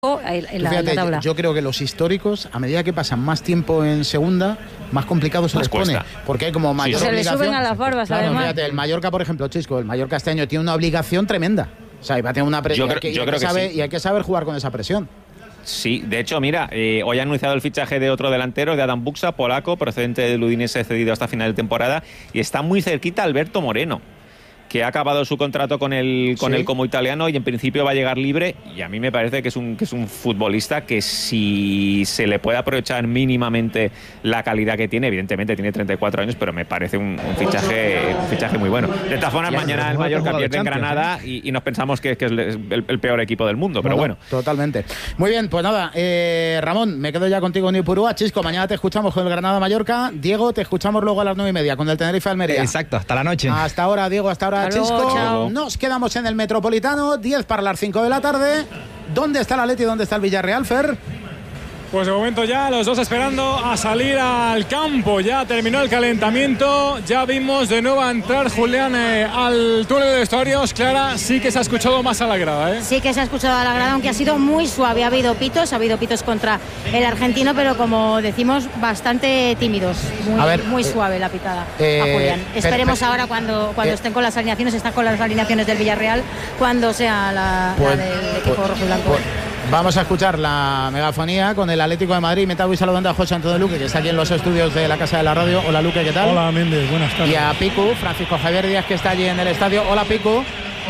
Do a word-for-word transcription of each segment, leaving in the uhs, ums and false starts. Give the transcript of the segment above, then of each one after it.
En la, Fíjate, la tabla. Yo, yo creo que los históricos, a medida que pasan más tiempo en segunda, más complicado se Más les pone. cuesta. Porque hay como mayor se obligación. le suben a las barbas, claro, además. Fíjate, el Mallorca, por ejemplo, Chisco, el Mallorca este año tiene una obligación tremenda. O sea, va a tener una presión. Yo creo- yo creo que saber, sí. Y hay que saber jugar con esa presión. Sí, de hecho, mira, eh, hoy ha anunciado el fichaje de otro delantero, de Adam Buxa, polaco, procedente del Udinese, cedido hasta final de temporada, y está muy cerquita Alberto Moreno, que ha acabado su contrato con él, con Sí. él como italiano y en principio va a llegar libre, y a mí me parece que es un que es un futbolista que si se le puede aprovechar mínimamente la calidad que tiene, evidentemente tiene treinta y cuatro años, pero me parece un, un fichaje un fichaje muy bueno. De todas formas, mañana el Mallorca pierde en Granada y, y nos pensamos que, que es el, el peor equipo del mundo, pero bueno. Totalmente. Muy bien, pues nada, eh, Ramón, me quedo ya contigo en Ipurúa. Chisco, mañana te escuchamos con el Granada-Mallorca. Diego, te escuchamos luego a las nueve y media con el Tenerife-Almería. Exacto, hasta la noche. Hasta ahora, Diego, hasta ahora, Hasta luego, Chisco. chao. Nos quedamos en el Metropolitano, diez para las cinco de la tarde. ¿Dónde está el Atleti y dónde está el Villarreal, Fer? Pues de momento ya los dos esperando a salir al campo. Ya terminó el calentamiento. Ya vimos de nuevo a entrar Julián eh, al túnel de vestuarios. Clara, sí que se ha escuchado más a la grada, ¿eh? Sí que se ha escuchado a la grada, aunque ha sido muy suave. Ha habido pitos, ha habido pitos contra el argentino, pero como decimos, bastante tímidos. Muy, A ver, muy eh, suave la pitada eh, a Julián. per- Esperemos per- ahora cuando, cuando eh, estén con las alineaciones, están con las alineaciones del Villarreal, cuando sea la, Pues- la del equipo pues- rojo y blanco. pues vamos a escuchar la megafonía con el Atlético de Madrid. Me voy saludando a José Antonio Luque, que está aquí en los estudios de la Casa de la Radio. Hola, Luque, ¿qué tal? Hola, Méndez, buenas tardes. Y a Picu, Francisco Javier Díaz, que está allí en el estadio. Hola, Picu.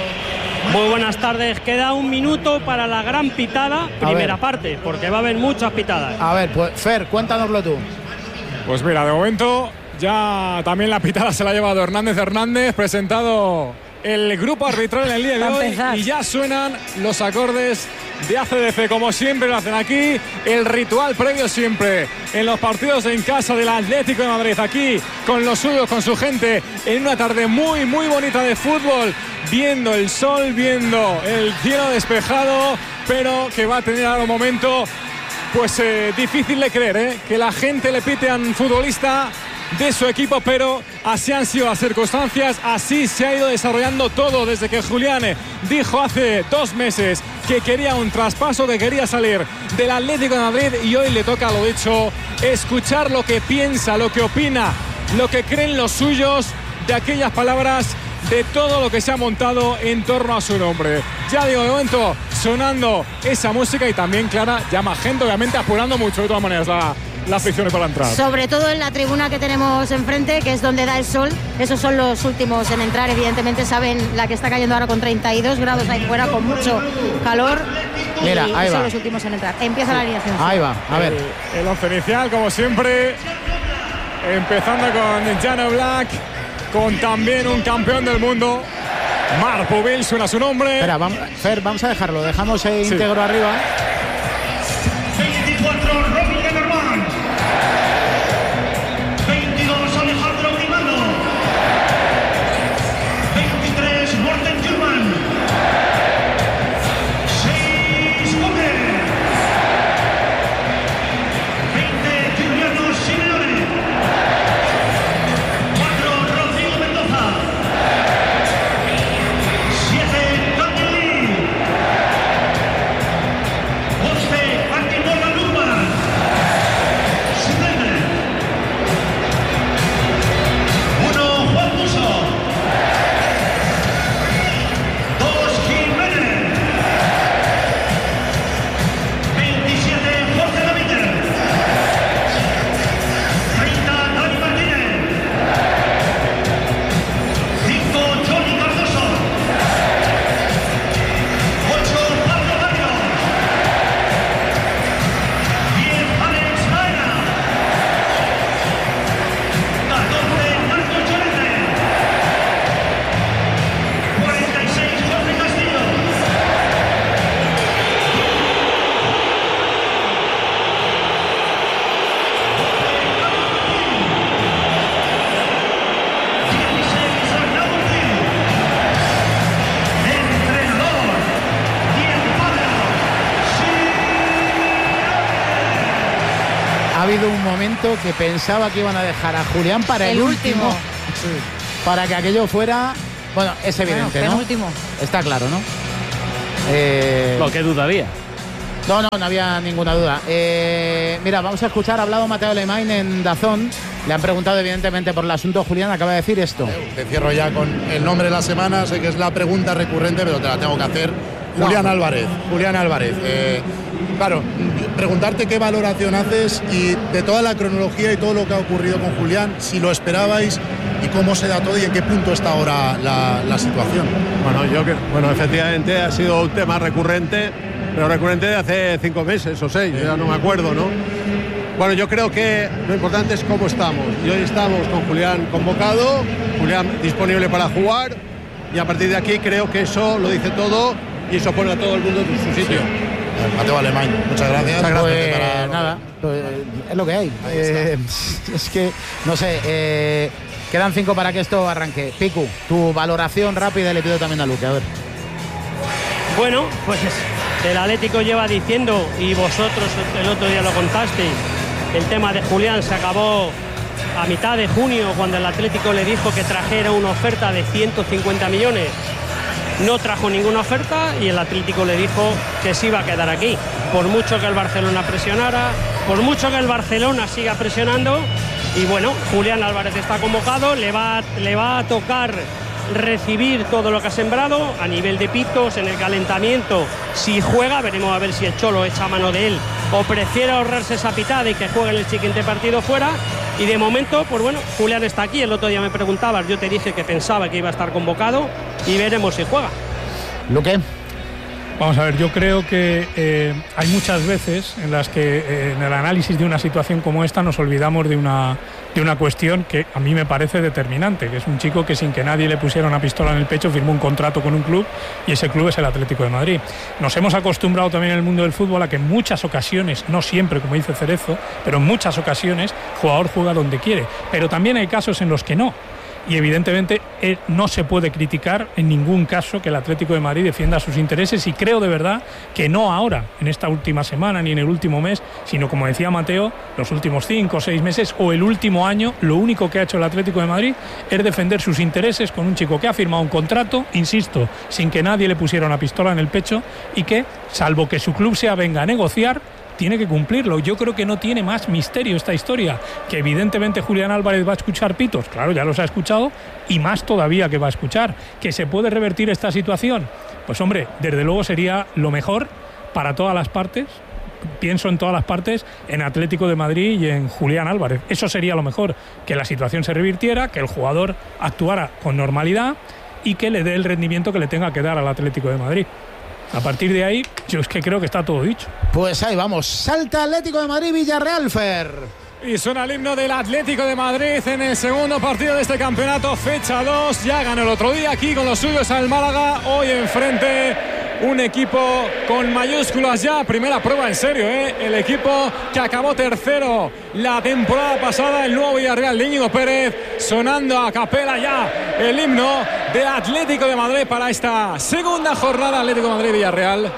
Muy buenas tardes. Queda un minuto para la gran pitada, primera ver. parte, porque va a haber muchas pitadas. A ver, pues Fer, cuéntanoslo tú. Pues mira, de momento ya también la pitada se la ha llevado Hernández Hernández, presentado el grupo arbitral en el día de Para hoy, empezar. y ya suenan los acordes de A C D C, como siempre lo hacen aquí, el ritual previo siempre en los partidos en casa del Atlético de Madrid, aquí con los suyos, con su gente, en una tarde muy muy bonita de fútbol, viendo el sol, viendo el cielo despejado, pero que va a tener ahora un momento pues eh, difícil de creer, ¿eh? Que la gente le pite a un futbolista de su equipo, pero así han sido las circunstancias, así se ha ido desarrollando todo desde que Julián dijo hace dos meses que quería un traspaso, que quería salir del Atlético de Madrid, y hoy le toca, lo dicho, escuchar lo que piensa, lo que opina, lo que creen los suyos de aquellas palabras, de todo lo que se ha montado en torno a su nombre. Ya digo, de momento sonando esa música, y también, Clara, llama gente, obviamente apurando mucho de todas maneras la, la afición para entrar. Sobre todo en la tribuna que tenemos enfrente, que es donde da el sol. Esos son los últimos en entrar. Evidentemente saben la que está cayendo ahora con treinta y dos grados ahí fuera, con mucho calor. Y Mira, ahí son va. los últimos en entrar. Empieza la alineación. Ahí va, a ver. El, el once inicial, como siempre, empezando con Jan Oblak, con también un campeón del mundo, Marc Pubil, suena su nombre. Espera, vamos, Fer, vamos a dejarlo. Dejamos el Sí. íntegro arriba. veinticuatro, Robin Lenormand. veintidós, Alejandro Grimado. veintitrés, Morten Jurman. seis, Gómez. veinte, Giuliano Simeone. cuatro, Rodrigo Mendoza. siete, Daniel Lee. once, Antimola Luma. Suplente. uno, Juan Buso. dos, Jiménez. veintisiete, Jorge Domínguez. treinta, Dani Martínez. cinco, Johnny Cardoso. ocho, Pablo Barrio. diez, Alex Baena. catorce, Marco Llorente. cuarenta y seis, Jorge Castillo. dieciséis, Arnau Gil. Entrenador, Diego Pablo. Ha habido un momento que pensaba que iban a dejar a Julián para el, El último. Para que aquello fuera. Bueno, es evidente, Bueno, ¿no? penúltimo. Está claro, ¿no? Eh, Lo que duda había. No, no, no había ninguna duda. Eh, mira, vamos a escuchar, ha hablado Mateo Alemany en Dazón. Le han preguntado evidentemente por el asunto. Julián acaba de decir esto. Te cierro ya con el nombre de la semana. Sé que es la pregunta recurrente, pero te la tengo que hacer. Julián no. Álvarez. Julián Álvarez. Eh, claro, preguntarte qué valoración haces y de toda la cronología y todo lo que ha ocurrido con Julián, si lo esperabais y cómo se da todo y en qué punto está ahora la, la situación. Bueno, yo que, bueno, efectivamente ha sido un tema recurrente, pero recurrente de hace cinco meses o seis, sí. Ya no me acuerdo, ¿no? Bueno, yo creo que lo importante es cómo estamos. Y hoy estamos con Julián convocado, Julián disponible para jugar, y a partir de aquí creo que eso lo dice todo y eso pone a todo el mundo en su sitio. Sí. Mateo Alemany, muchas gracias. Muchas gracias. Pues, para... Nada, pues, es lo que hay. Eh, es que, no sé, eh, quedan cinco para que esto arranque. Picu, tu valoración rápida y le pido también a Luque, a ver. Bueno, pues el Atlético lleva diciendo, y vosotros el otro día lo contasteis, el tema de Julián se acabó a mitad de junio, cuando el Atlético le dijo que trajera una oferta de ciento cincuenta millones. No trajo ninguna oferta y el Atlético le dijo que se iba a quedar aquí. Por mucho que el Barcelona presionara, por mucho que el Barcelona siga presionando. Y bueno, Julián Álvarez está convocado, le va, le va a tocar recibir todo lo que ha sembrado a nivel de pitos en el calentamiento. Si juega, veremos a ver si el Cholo echa mano de él o prefiere ahorrarse esa pitada y que juegue en el siguiente partido fuera. Y de momento, pues bueno, Julián está aquí. El otro día me preguntabas, yo te dije que pensaba que iba a estar convocado y veremos si juega. Luque. Vamos a ver, yo creo que eh, hay muchas veces en las que eh, en el análisis de una situación como esta nos olvidamos de una, de una cuestión que a mí me parece determinante, que es un chico que sin que nadie le pusiera una pistola en el pecho firmó un contrato con un club y ese club es el Atlético de Madrid. Nos hemos acostumbrado también en el mundo del fútbol a que en muchas ocasiones, no siempre como dice Cerezo, pero en muchas ocasiones el jugador juega donde quiere, pero también hay casos en los que no. Y evidentemente eh, no se puede criticar en ningún caso que el Atlético de Madrid defienda sus intereses, y creo de verdad que no ahora, en esta última semana ni en el último mes, sino como decía Mateo, los últimos cinco o seis meses o el último año, lo único que ha hecho el Atlético de Madrid es defender sus intereses con un chico que ha firmado un contrato, insisto, sin que nadie le pusiera una pistola en el pecho y que, salvo que su club sea venga a negociar, tiene que cumplirlo. Yo creo que no tiene más misterio esta historia, que evidentemente Julián Álvarez va a escuchar pitos, claro, ya los ha escuchado, y más todavía que va a escuchar. ¿Que se puede revertir esta situación? Pues hombre, desde luego sería lo mejor para todas las partes. Pienso en todas las partes, en Atlético de Madrid y en Julián Álvarez. Eso sería lo mejor, que la situación se revirtiera, que el jugador actuara con normalidad y que le dé el rendimiento que le tenga que dar al Atlético de Madrid. A partir de ahí, yo es que creo que está todo dicho. Pues ahí vamos. Salta Atlético de Madrid, Villarreal, Fer. Y suena el himno del Atlético de Madrid en el segundo partido de este campeonato, fecha dos. Ya ganó el otro día aquí con los suyos al Málaga. Hoy enfrente un equipo con mayúsculas ya. Primera prueba en serio, ¿eh? El equipo que acabó tercero la temporada pasada, el nuevo Villarreal de Íñigo Pérez, sonando a capela ya el himno del Atlético de Madrid para esta segunda jornada. Atlético de Madrid-Villarreal.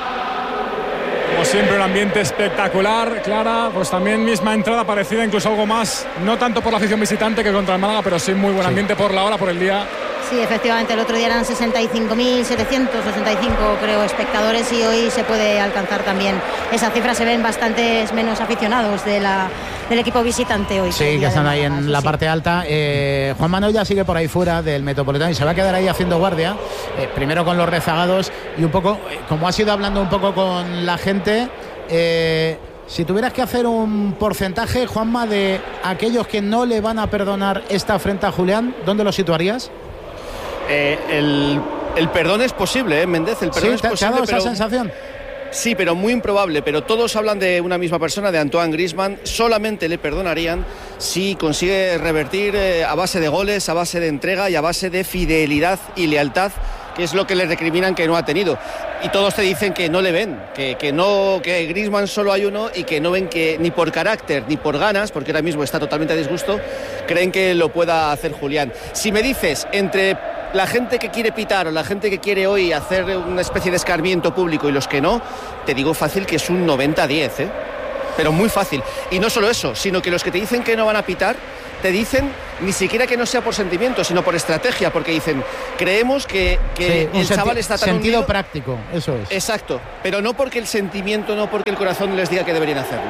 Como siempre, un ambiente espectacular. Clara, pues también misma entrada parecida, incluso algo más, no tanto por la afición visitante que contra el Málaga, pero sí muy buen ambiente sí. Por la hora, por el día. Sí, efectivamente, el otro día eran sesenta y cinco mil setecientos sesenta y cinco, creo, espectadores, y hoy se puede alcanzar también esa cifra. Se ven bastantes menos aficionados de la, del equipo visitante hoy. Sí, que están ahí en sí, la sí. parte alta. Eh, Juan Manuel ya sigue por ahí fuera del Metropolitano y se va a quedar ahí haciendo guardia, eh, primero con los rezagados y un poco, eh, como has ido hablando un poco con la gente, eh, si tuvieras que hacer un porcentaje, Juanma, de aquellos que no le van a perdonar esta afrenta a Julián, ¿dónde lo situarías? Eh, el, el perdón es posible, ¿eh, Méndez? El perdón sí, es ¿te, posible, ¿te ha dado pero... esa sensación? Sí, pero muy improbable. Pero todos hablan de una misma persona, de Antoine Griezmann. Solamente le perdonarían si consigue revertir eh, a base de goles, a base de entrega y a base de fidelidad y lealtad, que es lo que le recriminan que no ha tenido. Y todos te dicen que no le ven, que, que no, que Griezmann solo hay uno y que no ven que ni por carácter ni por ganas, porque ahora mismo está totalmente a disgusto, creen que lo pueda hacer Julián. Si me dices entre la gente que quiere pitar o la gente que quiere hoy hacer una especie de escarmiento público y los que no, te digo fácil que es un noventa a diez, ¿eh? Pero muy fácil. Y no solo eso, sino que los que te dicen que no van a pitar, te dicen ni siquiera que no sea por sentimiento, sino por estrategia, porque dicen, creemos que, que sí, el chaval está tan sentido hundido. práctico, eso es. Exacto, pero no porque el sentimiento, no porque el corazón les diga que deberían hacerlo.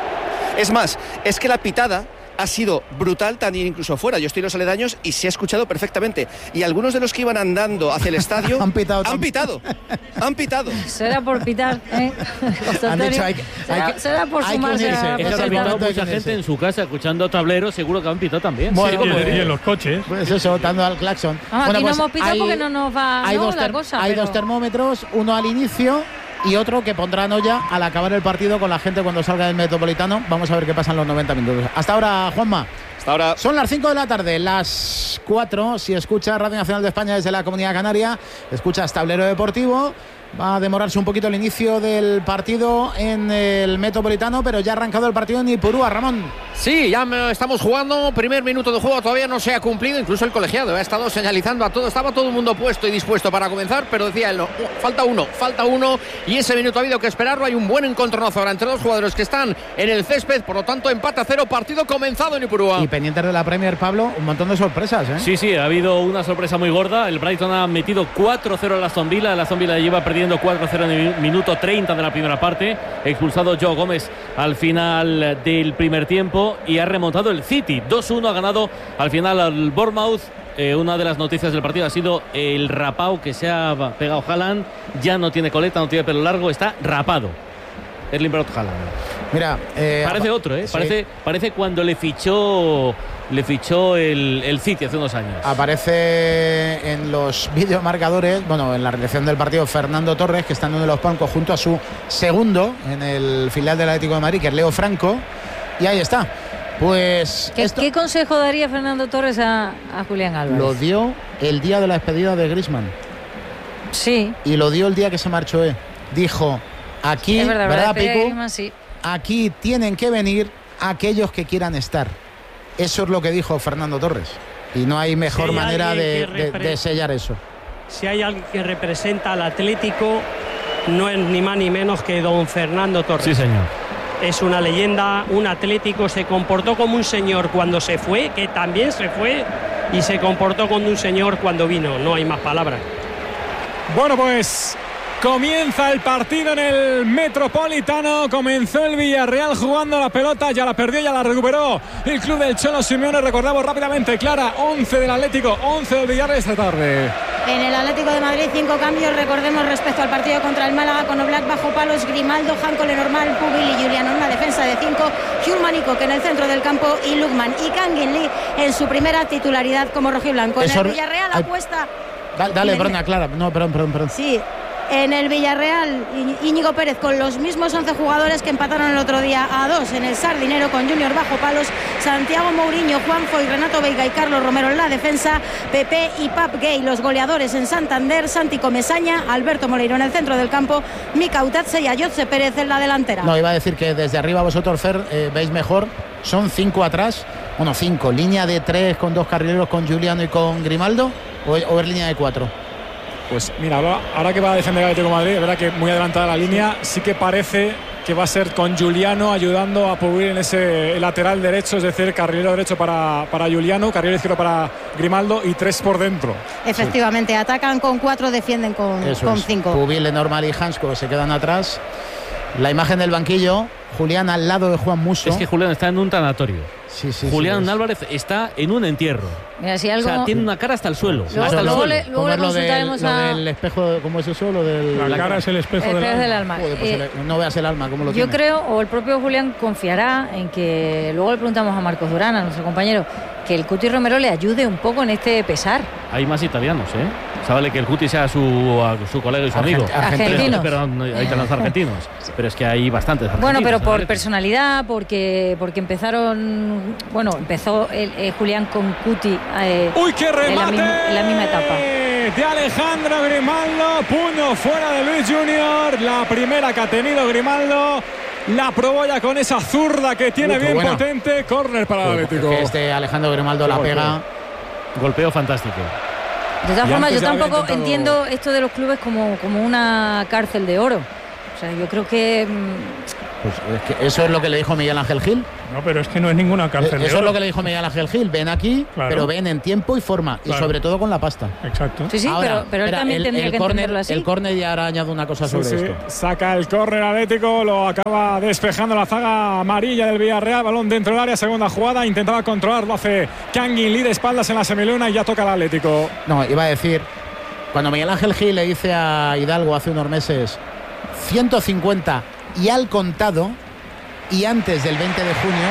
Es más, es que la pitada ha sido brutal también incluso fuera. Yo estoy en los aledaños y se ha escuchado perfectamente. Y algunos de los que iban andando hacia el estadio han pitado. Han pitado. Han pitado. Será por pitar, ¿eh? Han dicho, hay, será, hay que, será por hay sumarse. Que unirse. Es que ha pitado mucha gente en su casa escuchando tableros, seguro que han pitado también. Bueno, sí, y, y en los coches. Pues eso, dando al claxon. Ah, bueno, aquí pues no hemos pitado hay, porque no nos va hay no, dos la ter, cosa. Hay pero... dos termómetros, uno al inicio y otro que pondrán olla al acabar el partido con la gente cuando salga del Metropolitano. Vamos a ver qué pasa en los noventa minutos. Hasta ahora, Juanma. Hasta ahora. Son las cinco de la tarde, las cuatro. Si escuchas Radio Nacional de España desde la Comunidad Canaria, escuchas Tablero Deportivo. Va a demorarse un poquito el inicio del partido en el Metropolitano, pero ya ha arrancado el partido en Ipurúa, Ramón. Sí, ya estamos jugando, primer minuto de juego todavía no se ha cumplido, incluso el colegiado ha estado señalizando a todo, estaba todo el mundo puesto y dispuesto para comenzar, pero decía él, no, falta uno, falta uno, y ese minuto ha habido que esperarlo. Hay un buen encontronazo ahora entre dos jugadores que están en el césped, por lo tanto empate a cero, partido comenzado en Ipurúa. Y pendientes de la Premier, Pablo, un montón de sorpresas, ¿eh? Sí, sí, ha habido una sorpresa muy gorda. El Brighton ha metido cuatro cero a la Aston Villa. La Aston Villa lleva perdiendo cuatro cero en el minuto treinta de la primera parte. Expulsado Joe Gómez al final del primer tiempo y ha remontado el City. dos uno ha ganado al final al Bournemouth. Eh, una de las noticias del partido ha sido el rapao que se ha pegado Haaland. Ya no tiene coleta, no tiene pelo largo, está rapado. Erling Braut Haaland. Mira, eh, parece otro, ¿eh? Sí. Parece, parece cuando le fichó le fichó el, el City hace unos años. Aparece en los videomarcadores, bueno, en la realización del partido, Fernando Torres, que está en uno de los bancos junto a su segundo en el filial del Atlético de Madrid, que es Leo Franco. Y ahí está. Pues ¿Qué, esto ¿Qué consejo daría Fernando Torres a, a Julián Álvarez? lo dio el día de la despedida de Griezmann. Sí. Y lo dio el día que se marchó. Eh. Dijo, aquí, es verdad, ¿verdad, verdad Pipo? Griezmann, sí. Aquí tienen que venir aquellos que quieran estar. Eso es lo que dijo Fernando Torres. Y no hay mejor Si hay manera de, alguien que de, repre- de sellar eso. Si hay alguien que representa al Atlético, no es ni más ni menos que don Fernando Torres. Sí, señor. Es una leyenda, un Atlético, se comportó como un señor cuando se fue, que también se fue, y se comportó como un señor cuando vino. No hay más palabras. Bueno, pues comienza el partido en el Metropolitano. Comenzó el Villarreal jugando la pelota, ya la perdió, ya la recuperó el club del Cholo Simeone. Recordamos rápidamente, Clara, once del Atlético, once del Villarreal esta tarde. En el Atlético de Madrid, cinco cambios, recordemos, respecto al partido contra el Málaga, con Oblak bajo palos, Grimaldo, Janko, Lenormand, Pubil y Juliano en una defensa de cinco, Hjulmanico, que en el centro del campo, y Lukman y Kangin Lee en su primera titularidad como rojiblanco. En Eso- el Villarreal Ay, apuesta... Da- dale, en el- perdona, Clara. No, perdón, perdón, perdón. Sí, en el Villarreal, Í- Íñigo Pérez con los mismos once jugadores que empataron el otro día a dos en el Sardinero, con Junior bajo palos, Santiago Mourinho, Juanfo y Renato Veiga y Carlos Romero en la defensa, Pepe y Pap Gay los goleadores en Santander, Santi Comesaña, Alberto Moleiro en el centro del campo, Mika Utatse y Ayotze Pérez en la delantera. No, iba a decir que desde arriba vosotros, Fer, eh, veis mejor. Son cinco atrás. Bueno, cinco. Línea de tres con dos carrileros, con Juliano y con Grimaldo. O, o es línea de cuatro. Pues mira, ahora, ahora que va a defender el Atlético de Madrid, es verdad que muy adelantada la línea, sí que parece que va a ser con Juliano ayudando a Pubil en ese lateral derecho, es decir, carrilero derecho para, para Juliano, carrilero izquierdo para Grimaldo y tres por dentro. Efectivamente, atacan con cuatro, defienden con, Eso con es. cinco. Pubil, Lenormand y Hansko se quedan atrás. La imagen del banquillo, Julián al lado de Juan Musso. Es que Julián está en un tanatorio. Sí, sí, Julián sí, Álvarez está en un entierro. Mira, si algo... O sea, tiene una cara hasta el suelo. Luego- hasta el luego suelo. le- luego ¿Cómo le es lo del, consultaremos lo a- del espejo? ¿Cómo es eso? Lo del, La cara es el espejo El del espejo del alma. alma. Joder, pues Eh, el- no veas el alma, ¿cómo lo Yo tiene? creo, o el propio Julián confiará en que, luego le preguntamos a Marcos Durán, a nuestro compañero, que el Cuti Romero le ayude un poco en este pesar. Hay más italianos, ¿eh? O sea, vale que el Cuti sea su, a su colega y su amigo. Argentinos. Perdón, hay italianos argentinos. Pero es que hay bastantes argentinos. Bueno, pero en por Atlético. personalidad, porque porque empezaron, bueno, empezó el, eh, Julián con Cuti eh, ¡Uy, qué remate! en, la misma, en la misma etapa. De Alejandro Grimaldo, puño fuera de Luis Junior, la primera que ha tenido Grimaldo, la probó ya con esa zurda que tiene Uy, qué bien buena. potente, córner para el Atlético. Que este Alejandro Grimaldo la Qué pega. Golpeo fantástico. De todas Y formas, yo antes ya había tampoco intentado- entiendo esto de los clubes como, como una cárcel de oro. O sea, yo creo que mm, Pues es que eso es lo que le dijo Miguel Ángel Gil. No, pero es que no es ninguna cárcel. Eso es lo que le dijo Miguel Ángel Gil. Ven aquí, claro, pero ven en tiempo y forma. Claro. Y sobre todo con la pasta. Exacto. Sí, sí, Ahora, pero, pero él también el, tendría el que corner, entenderlo así. El córner ya ha añadido una cosa sí, sobre sí. esto. Saca el córner Atlético, lo acaba despejando la zaga amarilla del Villarreal. Balón dentro del área, segunda jugada. Intentaba controlarlo, hace Kang In Lee de espaldas en la semiluna y ya toca el Atlético. No, iba a decir, cuando Miguel Ángel Gil le dice a Hidalgo hace unos meses ciento cincuenta y al contado, y antes del veinte de junio,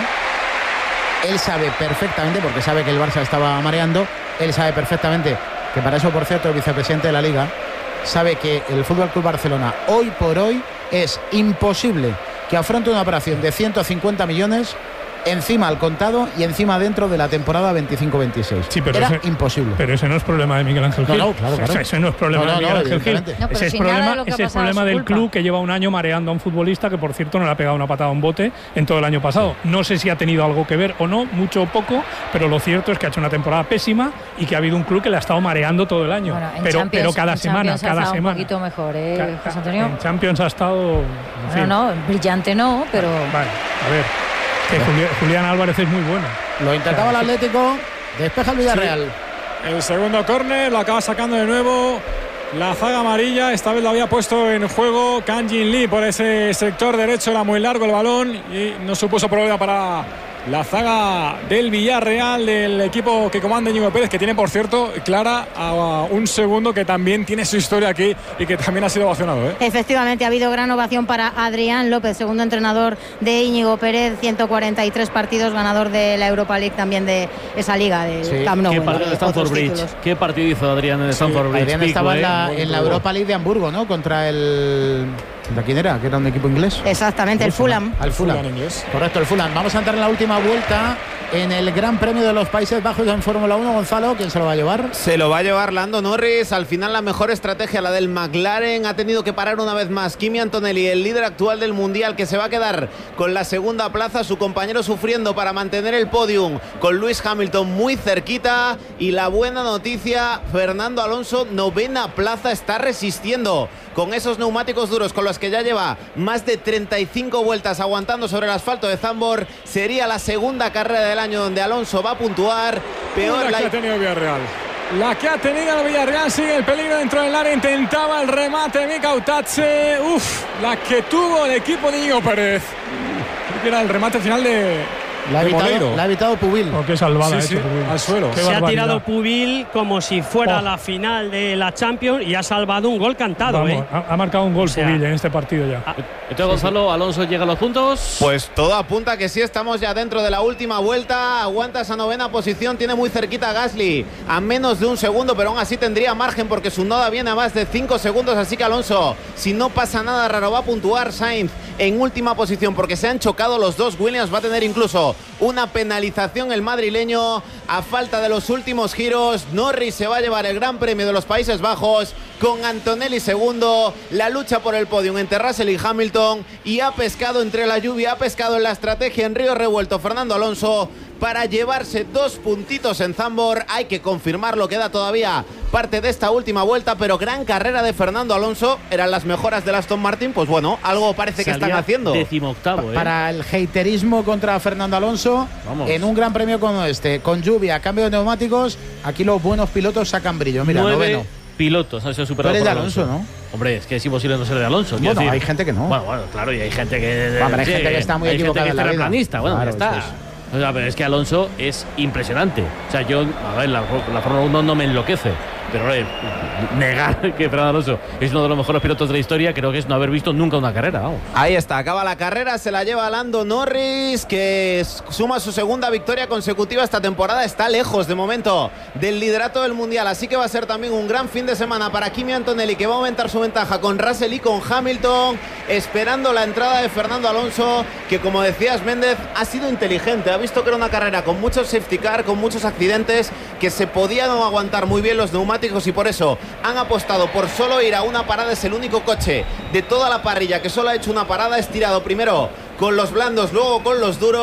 él sabe perfectamente, porque sabe que el Barça estaba mareando, él sabe perfectamente que para eso, por cierto, el vicepresidente de la Liga sabe que el F C Barcelona hoy por hoy es imposible que afronte una operación de ciento cincuenta millones encima al contado y encima dentro de la temporada veinticinco veintiséis. Sí, pero era ese, imposible. Pero ese no es problema de Miguel Ángel Gil. No, no, claro, claro. Ese no es problema no, no, de Miguel no, Ángel Gil. No, ese es problema, ese es problema del club, que lleva un año mareando a un futbolista que, por cierto, no le ha pegado una patada a un bote en todo el año pasado. Sí. No sé si ha tenido algo que ver o no, mucho o poco, pero lo cierto es que ha hecho una temporada pésima y que ha habido un club que le ha estado mareando todo el año. Bueno, pero, pero cada semana, Champions cada ha semana. Un poquito mejor, ¿eh, José Antonio? En Champions ha estado. No, no, brillante no, pero. Vale, a ver. Que Julián, Julián Álvarez es muy bueno. Lo intentaba el Atlético, despeja el Villarreal. Sí. El segundo córner lo acaba sacando de nuevo la zaga amarilla. Esta vez lo había puesto en juego Kang In Lee por ese sector derecho. Era muy largo el balón y no supuso problema para la zaga del Villarreal, del equipo que comanda Íñigo Pérez, que tiene, por cierto, Clara, a un segundo que también tiene su historia aquí y que también ha sido ovacionado, ¿eh? Efectivamente, ha habido gran ovación para Adrián López, segundo entrenador de Íñigo Pérez, ciento cuarenta y tres partidos, ganador de la Europa League también de esa liga del sí. Camp Nou. ¿Qué partido de Stamford Bridge? Títulos. ¿Qué partido hizo Adrián en el sí. Stamford Bridge? Adrián estaba Pico, en la, ¿eh? en la Europa League de Hamburgo, ¿no? Contra el... ¿De quién era? ¿Que era un equipo inglés? Exactamente, el Fulham. Al Fulham. Fulham inglés. Correcto, el Fulham. Vamos a entrar en la última vuelta en el Gran Premio de los Países Bajos en Fórmula uno. Gonzalo, ¿quién se lo va a llevar? Se lo va a llevar Lando Norris. Al final la mejor estrategia, la del McLaren. Ha tenido que parar una vez más Kimi Antonelli, el líder actual del Mundial, que se va a quedar con la segunda plaza. Su compañero sufriendo para mantener el podium, con Lewis Hamilton muy cerquita. Y la buena noticia, Fernando Alonso, novena plaza, está resistiendo con esos neumáticos duros con los que ya lleva más de treinta y cinco vueltas aguantando sobre el asfalto de Zandvoort. Sería la segunda carrera del año donde Alonso va a puntuar. Peor la la que ha tenido Villarreal. La que ha tenido el Villarreal, sigue el peligro dentro del área, intentaba el remate Mika Utache. Uf, la que tuvo el equipo de Íñigo Pérez. Creo que era el remate final de... La ha evitado, la ha evitado Pubil. Oh, qué salvada sí, ha hecho sí, Pubil. Al suelo. Se ha tirado Pubil como si fuera oh. la final de la Champions y ha salvado un gol cantado. Vamos, ¿eh? ha, ha marcado un gol o sea, Pubil en este partido ya. Ah, Entonces, Gonzalo, Alonso llega a los puntos. Pues todo apunta que sí, estamos ya dentro de la última vuelta. Aguanta esa novena posición, tiene muy cerquita a Gasly, a menos de un segundo, pero aún así tendría margen porque su noda viene a más de cinco segundos. Así que Alonso, si no pasa nada raro, va a puntuar. Sainz en última posición porque se han chocado los dos. Williams va a tener incluso una penalización el madrileño a falta de los últimos giros. Norris se va a llevar el Gran Premio de los Países Bajos con Antonelli segundo. La lucha por el podio entre Russell y Hamilton, y ha pescado entre la lluvia, ha pescado en la estrategia en río revuelto Fernando Alonso para llevarse dos puntitos en Zandvoort. Hay que confirmarlo, queda todavía parte de esta última vuelta, pero gran carrera de Fernando Alonso. Eran las mejoras de Aston Martin, pues bueno, algo parece que Salía están haciendo. Decimoctavo, ¿eh? Para el haterismo contra Fernando Alonso, Vamos. en un gran premio como este, con lluvia, cambio de neumáticos, aquí los buenos pilotos sacan brillo. Mira, Nueve noveno. pilotos han sido superados por Alonso, Alonso, ¿no? Hombre, es que es imposible no ser de Alonso. Bueno, decir. hay gente que no. Bueno, bueno, claro, y hay gente que... Bueno, hay sí, gente que está muy hay equivocada gente que en la es terraplanista, bueno, claro, ya está. O sea, pero es que Alonso es impresionante. O sea, yo, a ver, la, la Fórmula uno no me enloquece, pero eh, negar que Fernando Alonso es uno de los mejores pilotos de la historia, creo que es no haber visto nunca una carrera. Vamos. Ahí está, acaba la carrera, se la lleva Lando Norris, que suma su segunda victoria consecutiva esta temporada. Está lejos de momento del liderato del Mundial, así que va a ser también un gran fin de semana para Kimi Antonelli, que va a aumentar su ventaja con Russell y con Hamilton, esperando la entrada de Fernando Alonso, que, como decías, Méndez, ha sido inteligente, ha visto que era una carrera con muchos safety car, con muchos accidentes, que se podían aguantar muy bien los neumáticos, y por eso han apostado por solo ir a una parada. Es el único coche de toda la parrilla que solo ha hecho una parada, estirado primero con los blandos, luego con los duros.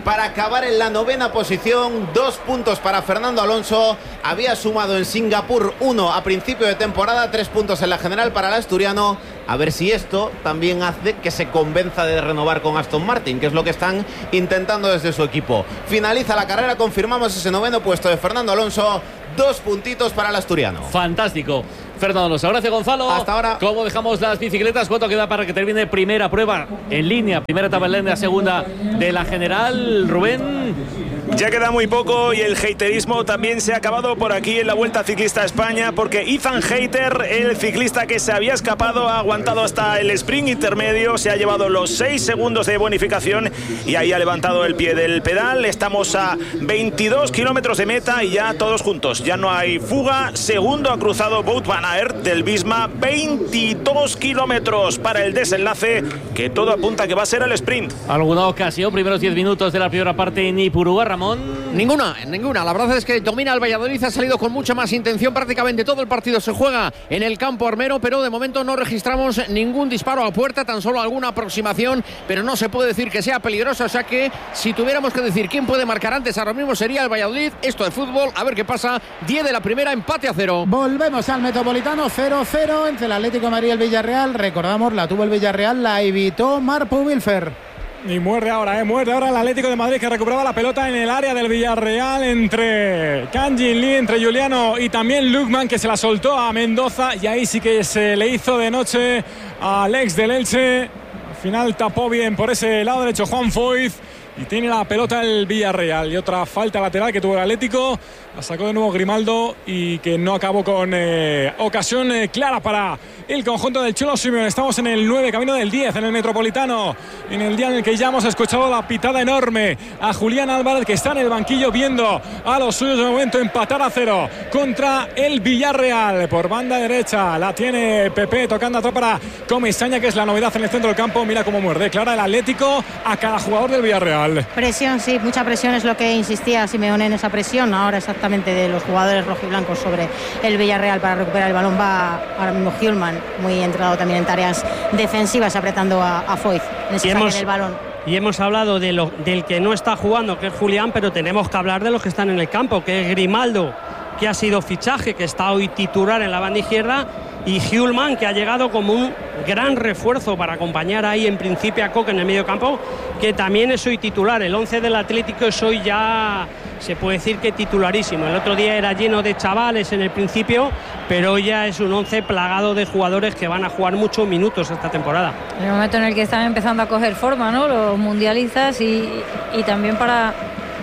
para acabar en la novena posición. Dos puntos para Fernando Alonso. Había sumado en Singapur uno a principio de temporada, tres puntos en la general para el asturiano. A ver si esto también hace que se convenza de renovar con Aston Martin, que es lo que están intentando desde su equipo. Finaliza la carrera, confirmamos ese noveno puesto de Fernando Alonso. Dos puntitos para el asturiano. Fantástico. Fernando Alonso. Gracias, Gonzalo. Hasta ahora. ¿Cómo dejamos las bicicletas? ¿Cuánto queda para que termine primera prueba en línea? Primera etapa en línea, segunda de la general. Rubén. Ya queda muy poco y el haterismo también se ha acabado por aquí en la Vuelta Ciclista a España, porque Ethan Hayter, el ciclista que se había escapado, ha aguantado hasta el sprint intermedio, se ha llevado los seis segundos de bonificación y ahí ha levantado el pie del pedal. Estamos a veintidós kilómetros de meta y ya todos juntos, ya no hay fuga. Segundo ha cruzado Wout van Aert del Visma, veintidós kilómetros para el desenlace, que todo apunta que va a ser el sprint. ¿Alguna ocasión? Primeros diez minutos de la primera parte en Ipurúa, Ramón. Ninguna, ninguna. La verdad es que domina el Valladolid, ha salido con mucha más intención. Prácticamente todo el partido se juega en el campo armero, pero de momento no registramos ningún disparo a puerta, tan solo alguna aproximación, pero no se puede decir que sea peligrosa. O sea que si tuviéramos que decir quién puede marcar antes, ahora mismo sería el Valladolid. Esto de fútbol, a ver qué pasa. diez de la primera, empate a cero. Volvemos al Metropolitano, cero cero entre el Atlético de Madrid y el Villarreal. Recordamos, la tuvo el Villarreal, la evitó Marpo Wilfer. Y muerde ahora, eh, muerde ahora el Atlético de Madrid, que recuperaba la pelota en el área del Villarreal entre Kangin Lee, entre Juliano y también Lukman, que se la soltó a Mendoza, y ahí sí que se le hizo de noche a Alex del Elche. Al final tapó bien por ese lado derecho Juan Foyth y tiene la pelota el Villarreal. Y otra falta lateral que tuvo el Atlético, la sacó de nuevo Grimaldo y que no acabó con eh, ocasión eh, clara para el conjunto del Cholo Simeone. Estamos en el nueve, camino del diez, en el Metropolitano, en el día en el que ya hemos escuchado la pitada enorme a Julián Álvarez, que está en el banquillo viendo a los suyos de momento empatar a cero contra el Villarreal. Por banda derecha la tiene Pepe tocando atrás para Comesaña, que es la novedad en el centro del campo. Mira cómo muerde clara el Atlético a cada jugador del Villarreal. Presión, sí, mucha presión, es lo que insistía Simeone, en esa presión ahora exactamente de los jugadores rojiblancos sobre el Villarreal para recuperar el balón. Va ahora mismo Hjulman, muy entrado también en tareas defensivas, apretando a, a Foyth en ese saque del balón. Y hemos hablado de lo, del que no está jugando, que es Julián, pero tenemos que hablar de los que están en el campo, que es Grimaldo, que ha sido fichaje, que está hoy titular en la banda izquierda, y Hjulman, que ha llegado como un gran refuerzo para acompañar ahí en principio a Coque en el medio campo, que también es hoy titular. El once del Atlético es hoy ya, se puede decir que titularísimo. El otro día era lleno de chavales en el principio, pero hoy ya es un once plagado de jugadores que van a jugar muchos minutos esta temporada. En el momento en el que están empezando a coger forma, ¿no?, los mundialistas, y, y también para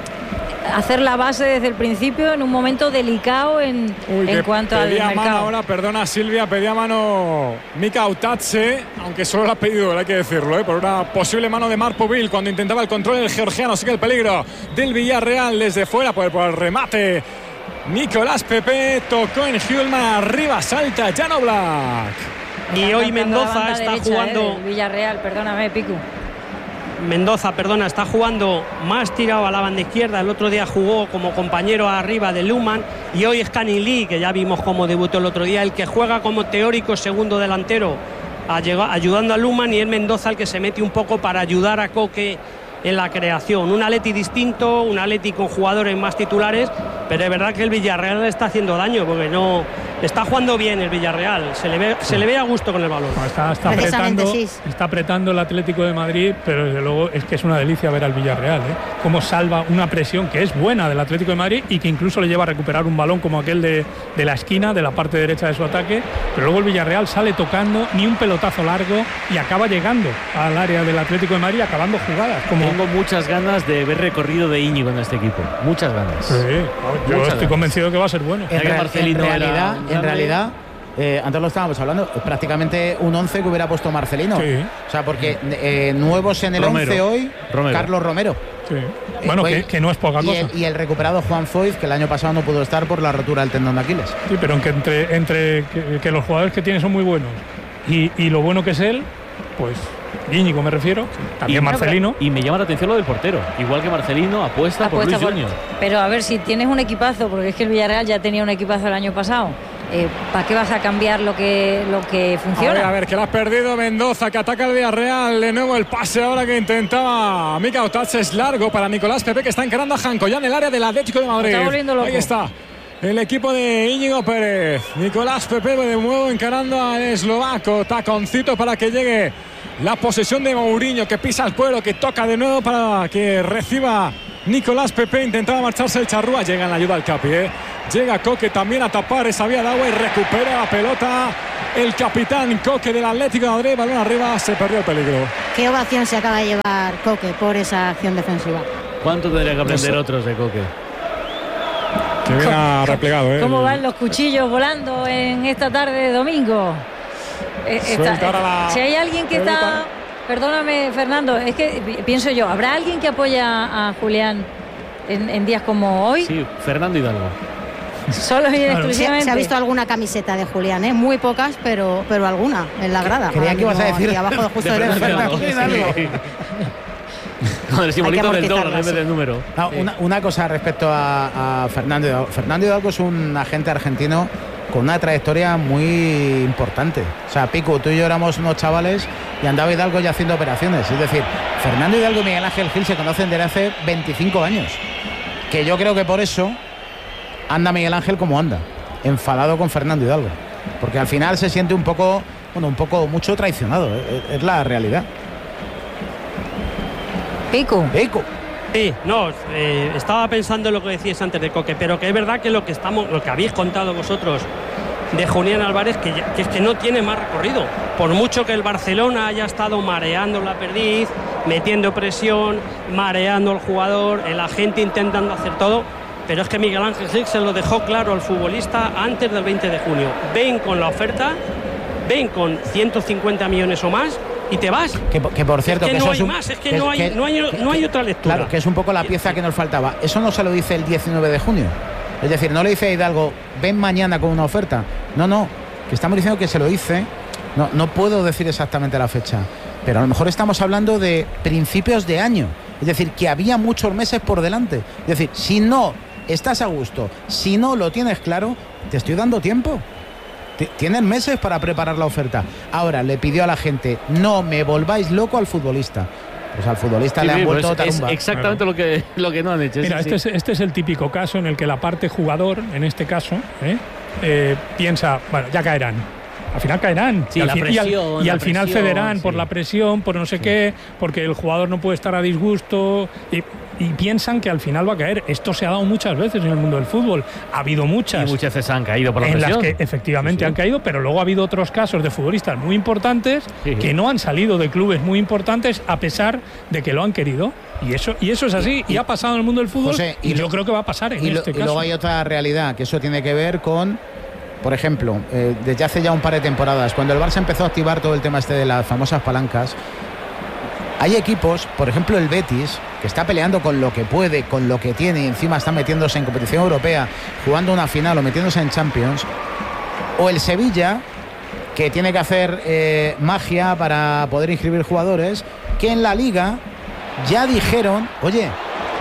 hacer la base desde el principio en un momento delicado en, Uy, en cuanto al mercado. Pedía mano ahora, perdona Silvia, pedía mano Mika Autatse, aunque solo la ha pedido, hay que decirlo, ¿eh? por una posible mano de Marpovil cuando intentaba el control del georgiano. Sigue el peligro del Villarreal desde fuera por, por el remate. Nicolás Pepe tocó en Hjulman, arriba salta Jan Oblak. Y hoy Mendoza está derecha, jugando... Eh, Villarreal, perdóname, Picu. Mendoza, perdona, está jugando más tirado a la banda izquierda. El otro día jugó como compañero arriba de Luman, y hoy es Kangin Lee, que ya vimos cómo debutó el otro día, el que juega como teórico segundo delantero, ayudando a Luman, y es Mendoza el que se mete un poco para ayudar a Coque en la creación. Un Atleti distinto, un Atleti con jugadores más titulares, pero es verdad que el Villarreal le está haciendo daño, porque no está jugando bien el Villarreal, se le ve, se le ve a gusto con el balón. No, está, está, apretando, sí. está apretando el Atlético de Madrid, pero desde luego es que es una delicia ver al Villarreal, ¿eh? Cómo salva una presión que es buena del Atlético de Madrid y que incluso le lleva a recuperar un balón como aquel de, de la esquina, de la parte derecha de su ataque, pero luego el Villarreal sale tocando, ni un pelotazo largo, y acaba llegando al área del Atlético de Madrid, acabando jugadas. Como... Tengo muchas ganas de ver recorrido de Íñigo en este equipo, muchas ganas. Sí, yo muchas estoy ganas. convencido de que va a ser bueno. En, real, en realidad, en realidad eh, antes lo estábamos hablando, prácticamente un once que hubiera puesto Marcelino. Sí. O sea, porque eh, nuevos en el Romero. once hoy, Romero. Carlos Romero. Sí. Bueno, eh, que, que no es poca y cosa. El, y el recuperado Juan Foyth, que el año pasado no pudo estar por la rotura del tendón de Aquiles. Sí, pero aunque entre, entre que, que los jugadores que tiene son muy buenos y, y lo bueno que es él, pues Íñigo me refiero, también y Marcelino. Y me llama la atención lo del portero. Igual que Marcelino apuesta, apuesta por Luis por, Junior. Pero a ver, si tienes un equipazo, porque es que el Villarreal ya tenía un equipazo el año pasado, Eh, ¿Para qué vas a cambiar lo que, lo que funciona? A ver, a ver, que lo has perdido Mendoza, que ataca el Villarreal. De nuevo el pase ahora que intentaba Mika Otach, es largo para Nicolás Pepe, que está encarando a Janko ya en el área del Atlético de Madrid. Está volviendo loco. Ahí está el equipo de Íñigo Pérez. Nicolás Pepe de nuevo encarando al eslovaco. Taconcito para que llegue la posesión de Mourinho, que pisa el cuero, que toca de nuevo para que reciba Nicolás Pepe. Intentaba marcharse el charrúa. Llega en la ayuda al Capi, ¿eh? Llega Coque también a tapar esa vía de agua y recupera la pelota el capitán Coque del Atlético de Madrid. Balón arriba, se perdió el peligro. Qué ovación se acaba de llevar Coque por esa acción defensiva. ¿Cuánto tendría que aprender No sé. otros de Coque? Que viene ha replegado, ¿eh? ¿Cómo van los cuchillos volando en esta tarde de domingo? Eh, Suelta está- ahora la si hay alguien que está... pelota. Perdóname, Fernando, es que pi- pienso yo, ¿habrá alguien que apoya a Julián en, en días como hoy? Sí, Fernando Hidalgo. Solo y Se, exclusivamente. se ha visto alguna camiseta de Julián, ¿eh? Muy pocas, pero, pero alguna en la grada. Creía que ibas a decir Aquí abajo de justo de derecho. Fernando Hidalgo. Sí. Con el simbolito del dólar en vez del número. No, una, una cosa respecto a, a Fernando Hidalgo. Fernando Hidalgo es un agente argentino con una trayectoria muy importante. O sea, Pico, tú y yo éramos unos chavales y andaba Hidalgo ya haciendo operaciones. Es decir, Fernando Hidalgo y Miguel Ángel Gil se conocen desde hace veinticinco años. Que yo creo que por eso anda Miguel Ángel como anda, enfadado con Fernando Hidalgo. Porque al final se siente un poco, bueno, un poco mucho traicionado. Es, es la realidad. Pico. Pico. Sí, no, eh, estaba pensando en lo que decías antes de Coque, pero que es verdad que lo que estamos, lo que habéis contado vosotros de Julián Álvarez, que, ya- que es que no tiene más recorrido. Por mucho que el Barcelona haya estado mareando la perdiz, metiendo presión, mareando al jugador, el agente intentando hacer todo, pero es que Miguel Ángel Gil se lo dejó claro al futbolista antes del veinte de junio. Ven con la oferta, ven con ciento cincuenta millones o más y te vas. Que, que por cierto, es que, que no eso hay es un- más, es que, no, hay, no, hay, no hay otra lectura. Claro, que es un poco la pieza que nos faltaba. Eso no se lo dice el diecinueve de junio. Es decir, no le dice a Hidalgo, ven mañana con una oferta. No, no, que estamos diciendo que se lo dice. No, no puedo decir exactamente la fecha, pero a lo mejor estamos hablando de principios de año. Es decir, que había muchos meses por delante. Es decir, si no estás a gusto, si no lo tienes claro, te estoy dando tiempo. T- Tienen meses para preparar la oferta. Ahora le pidió a la gente, no me volváis loco al futbolista. Pues al futbolista Sí, le sí, han pues vuelto es tarumba. exactamente lo que, lo que no han hecho. Mira, sí, este, sí. Es, este es el típico caso en el que la parte jugador, en este caso, ¿eh? Eh, piensa, bueno, ya caerán. Al final caerán. Sí, y al, la fin- y al- presión, y la al final presión, cederán por sí. la presión, por no sé qué, porque el jugador no puede estar a disgusto. Y, y piensan que al final va a caer. Esto se ha dado muchas veces en el mundo del fútbol. Ha habido muchas. Y muchas veces han caído por la en presión. las que efectivamente Sí, sí. han caído, pero luego ha habido otros casos de futbolistas muy importantes Sí, sí. que no han salido de clubes muy importantes a pesar de que lo han querido. Y eso, y eso es así, y, Y- ha pasado en el mundo del fútbol, José, y, y yo lo- creo que va a pasar en Y, lo- este y caso. luego hay otra realidad, que eso tiene que ver con, por ejemplo, eh, desde hace ya un par de temporadas, cuando el Barça empezó a activar todo el tema este de las famosas palancas, hay equipos, por ejemplo el Betis, que está peleando con lo que puede, con lo que tiene, y encima está metiéndose en competición europea, jugando una final o metiéndose en Champions, o el Sevilla, que tiene que hacer eh, magia para poder inscribir jugadores, que en la Liga ya dijeron, oye,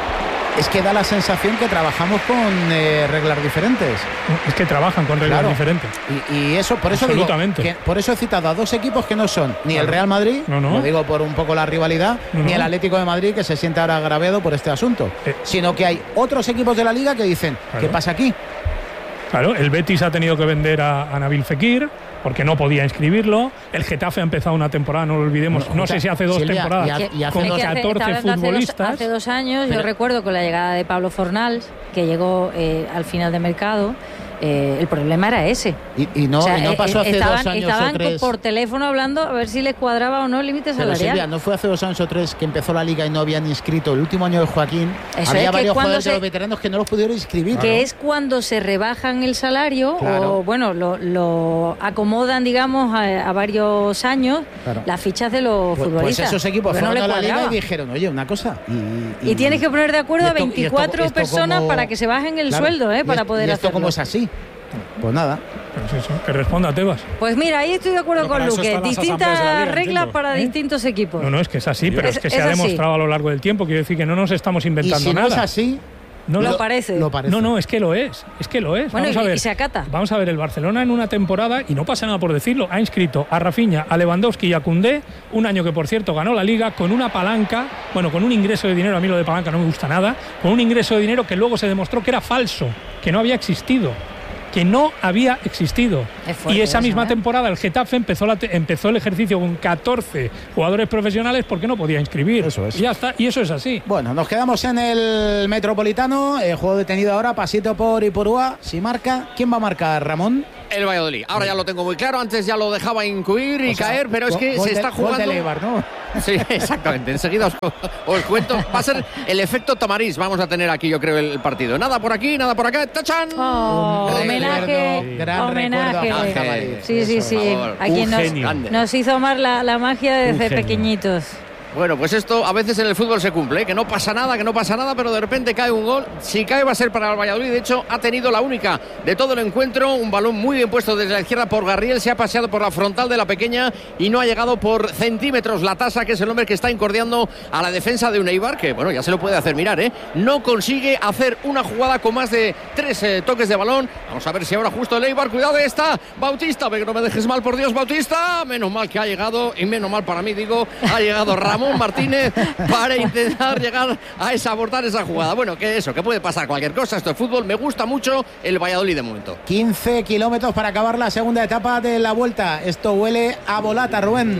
es que da la sensación que trabajamos con eh, reglas diferentes. Es que trabajan con reglas Claro. diferentes. Y, y eso, por eso digo, Absolutamente. que por eso he citado a dos equipos que no son ni el Claro. Real Madrid, No, no. lo digo por un poco la rivalidad, No, ni no. el Atlético de Madrid, que se siente ahora agraviado por este asunto, Eh. sino que hay otros equipos de la Liga que dicen, Claro. ¿qué pasa aquí? Claro, el Betis ha tenido que vender a, a Nabil Fekir porque no podía inscribirlo. El Getafe ha empezado una temporada, no lo olvidemos, Bueno, no sé si hace dos Silvia, temporadas, y ha- y hace con dos- Es que hace- catorce está hablando hace dos- futbolistas. Hace dos, años, Pero- yo recuerdo con la llegada de Pablo Fornals, que llegó eh, al final de mercado, eh, el problema era ese. Y, y no, O sea, y no eh, pasó hace estaban, dos años estaban o tres. por teléfono hablando a ver si les cuadraba o no el límite Pero salarial. Silvia, ¿no fue hace dos años o tres que empezó la Liga y no habían inscrito el último año de Joaquín? Eso Había es que varios cuando jugadores se- de los veteranos que no los pudieron inscribir. Que es cuando se rebajan el salario Claro. o, bueno, lo, lo acomodan, digamos, a, a varios años Claro. las fichas de los Pues, pues futbolistas. esos equipos porque no fueron le a la Liga cuadraba. y dijeron, oye, una cosa. Y, Y tienes que poner de acuerdo y a esto- y esto- veinticuatro esto personas como- para que se bajen el Claro, sueldo, ¿eh? y Para es- poder y esto hacerlo. como es así. Pues nada. Pues eso, que responda Tebas. Pues mira, ahí estoy de acuerdo Pero con para eso Luque. están las asambleas de la Distintas Liga, reglas entiendo. para ¿Eh? distintos equipos. No, no, es que es así, pero Es- es que es se ha así. demostrado a lo largo del tiempo. Quiero decir que no nos estamos Y inventando si no nada. es así, No lo, lo parece. Lo parece. No, no, es que lo es. Es que lo es. Bueno, vamos y, a ver. y se acata. Vamos a ver, el Barcelona en una temporada, y no pasa nada por decirlo, ha inscrito a Rafinha, a Lewandowski y a Koundé, un año que por cierto ganó la Liga, con una palanca, bueno, con un ingreso de dinero, a mí lo de palanca no me gusta nada, con un ingreso de dinero que luego se demostró que era falso, que no había existido. que no había existido. Y esa misma eso, ¿eh? temporada el Getafe empezó, la te empezó el ejercicio con catorce jugadores profesionales porque no podía inscribir. Eso es. Y ya está, y eso es así. Bueno, nos quedamos en el Metropolitano, el juego detenido ahora, pasito por Ipurúa. Si marca, ¿quién va a marcar, Ramón? El Valladolid. Ahora ya lo tengo muy claro. Antes ya lo dejaba incuir y o sea, caer, pero es que se está jugando. Gol de Leibar, ¿no? Sí, exactamente. Enseguida os, os cuento. Va a ser el efecto Tamarís. Vamos a tener aquí, yo creo, el partido. Nada por aquí, nada por acá. ¡Tachan! Oh, homenaje. Recuerdo, gran homenaje. Recuerdo a sí, sí, sí. A quien nos, nos hizo amar la, la magia desde pequeñitos. Bueno, pues esto a veces en el fútbol se cumple, ¿eh? Que no pasa nada, que no pasa nada, pero de repente cae un gol. Si cae va a ser para el Valladolid. De hecho, ha tenido la única de todo el encuentro. Un balón muy bien puesto desde la izquierda por Garriel. Se ha paseado por la frontal de la pequeña y no ha llegado por centímetros la tasa, que es el hombre que está incordiando a la defensa de un Eibar, que bueno, ya se lo puede hacer mirar, ¿eh? No consigue hacer una jugada con más de tres eh, toques de balón. Vamos a ver si ahora justo el Eibar. Cuidado, está Bautista. Ve que no me dejes mal, por Dios, Bautista. Menos mal que ha llegado, y menos mal para mí, digo, ha llegado Ramón Martínez para intentar llegar a esa, abortar esa jugada. Bueno, que eso, que puede pasar cualquier cosa. Esto es fútbol. Me gusta mucho el Valladolid de momento. quince kilómetros para acabar la segunda etapa de la vuelta. Esto huele a volata, Rubén.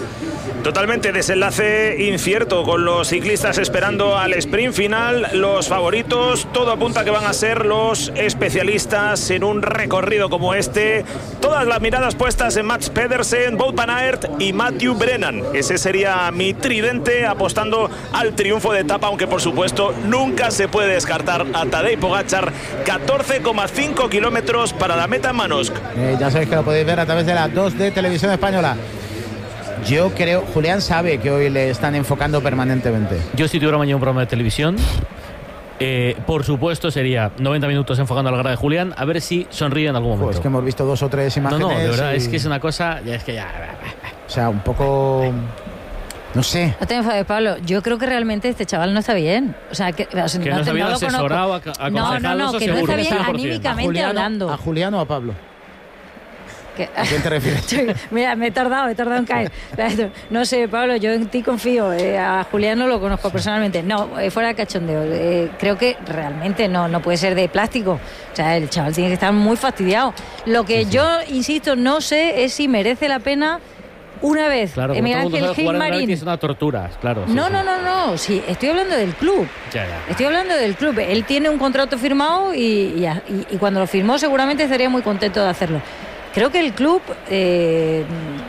Totalmente desenlace incierto, con los ciclistas esperando al sprint final. Los favoritos, todo apunta que van a ser los especialistas en un recorrido como este. Todas las miradas puestas en Mats Pedersen, Wout van Aert y Matthew Brennan. Ese sería mi tridente, apostando al triunfo de etapa, aunque por supuesto nunca se puede descartar a Tadej Pogačar. catorce coma cinco kilómetros para la meta en Manosc. Eh, ya sabéis que lo podéis ver a través de la dos de Televisión Española. Yo creo, Julián sabe que hoy le están enfocando permanentemente. Yo, si tuviera mañana un programa de televisión, eh, por supuesto sería noventa minutos enfocando a la cara de Julián, a ver si sonríe en algún momento. Pues que hemos visto dos o tres imágenes. No, no, de verdad, y... es que es una cosa, ya es que ya... O sea, un poco... No sé. No te enfades, Pablo. Yo creo que realmente este chaval no está bien. O sea, que, o sea, que no, no está bien asesorado, aconsejado. No, no, no, que no está bien anímicamente ¿A Juliano, hablando. ¿A Julián o a Pablo? ¿A quién te refieres? Mira, me he tardado, me he tardado en caer. No sé, Pablo, yo en ti confío. Eh, a Julián no lo conozco personalmente. No, eh, fuera de cachondeo. Eh, creo que realmente no, no puede ser de plástico. O sea, el chaval tiene que estar muy fastidiado. Lo que sí, yo, sí. insisto, no sé es si merece la pena una vez. Claro, eh, Miguel Ángel Gilmarín. Es una tortura, claro. No, sí, no, sí. no, no. Sí, estoy hablando del club. Ya, ya. Estoy hablando del club. Él tiene un contrato firmado y, y, y, y cuando lo firmó seguramente estaría muy contento de hacerlo. Creo que el club eh,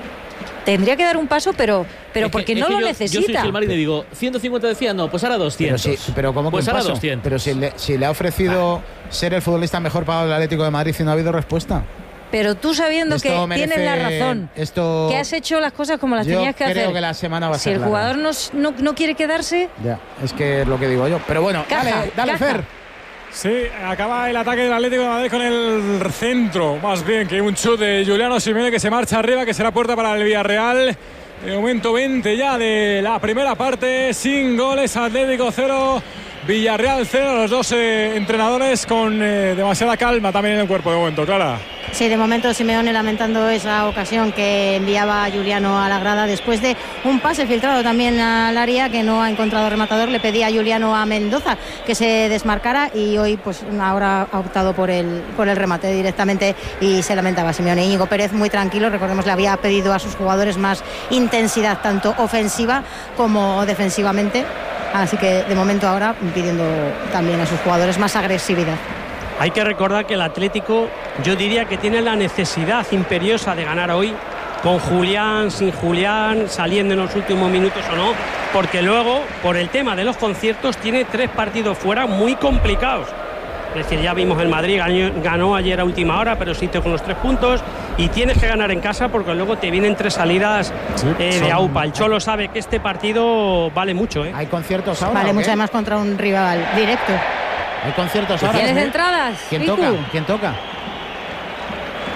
tendría que dar un paso, pero, pero es que, porque es no que lo yo, necesita. Yo soy Gilmarín y digo, ciento cincuenta decía, no, pues ahora doscientos. Pero, sí, pero ¿cómo pues que ahora paso? doscientos. Pero si le, si le ha ofrecido vale. ser el futbolista mejor pagado del Atlético de Madrid y no ha habido respuesta. Pero tú sabiendo esto que merece, tienes la razón, esto, que has hecho las cosas como las yo tenías que creo hacer. Que la semana va a si ser el larga. jugador no, no, no quiere quedarse... Ya, es que es lo que digo yo. Pero bueno, caja, dale, dale caja. Fer. Sí, acaba el ataque del Atlético de Madrid con el centro, más bien que un chute de Juliano Simeone, que se marcha arriba, que será puerta para el Villarreal. De momento veinte ya de la primera parte, sin goles, Atlético cero, Villarreal cero, los dos eh, entrenadores con eh, demasiada calma también en el cuerpo de momento, Clara. Sí, de momento Simeone lamentando esa ocasión que enviaba a Juliano a la grada después de un pase filtrado también al área que no ha encontrado rematador. Le pedía a Juliano a Mendoza que se desmarcara y hoy pues ahora ha optado por el, por el remate directamente y se lamentaba Simeone. Íñigo Pérez muy tranquilo, recordemos, le había pedido a sus jugadores más intensidad tanto ofensiva como defensivamente, así que de momento ahora pidiendo también a sus jugadores más agresividad. Hay que recordar que el Atlético, yo diría que tiene la necesidad imperiosa de ganar hoy, con Julián, sin Julián, saliendo en los últimos minutos o no, porque luego, por el tema de los conciertos, tiene tres partidos fuera muy complicados. Es decir, ya vimos el Madrid, ganó, ganó ayer a última hora, pero sí con los tres puntos, y tienes que ganar en casa porque luego te vienen tres salidas sí, eh, son... de AUPA. El Cholo sabe que este partido vale mucho. ¿eh? ¿Hay conciertos ahora? Vale mucho, además contra un rival directo. Hay conciertos ahora. ¿Tienes entradas? ¿Quién toca? ¿Quién toca?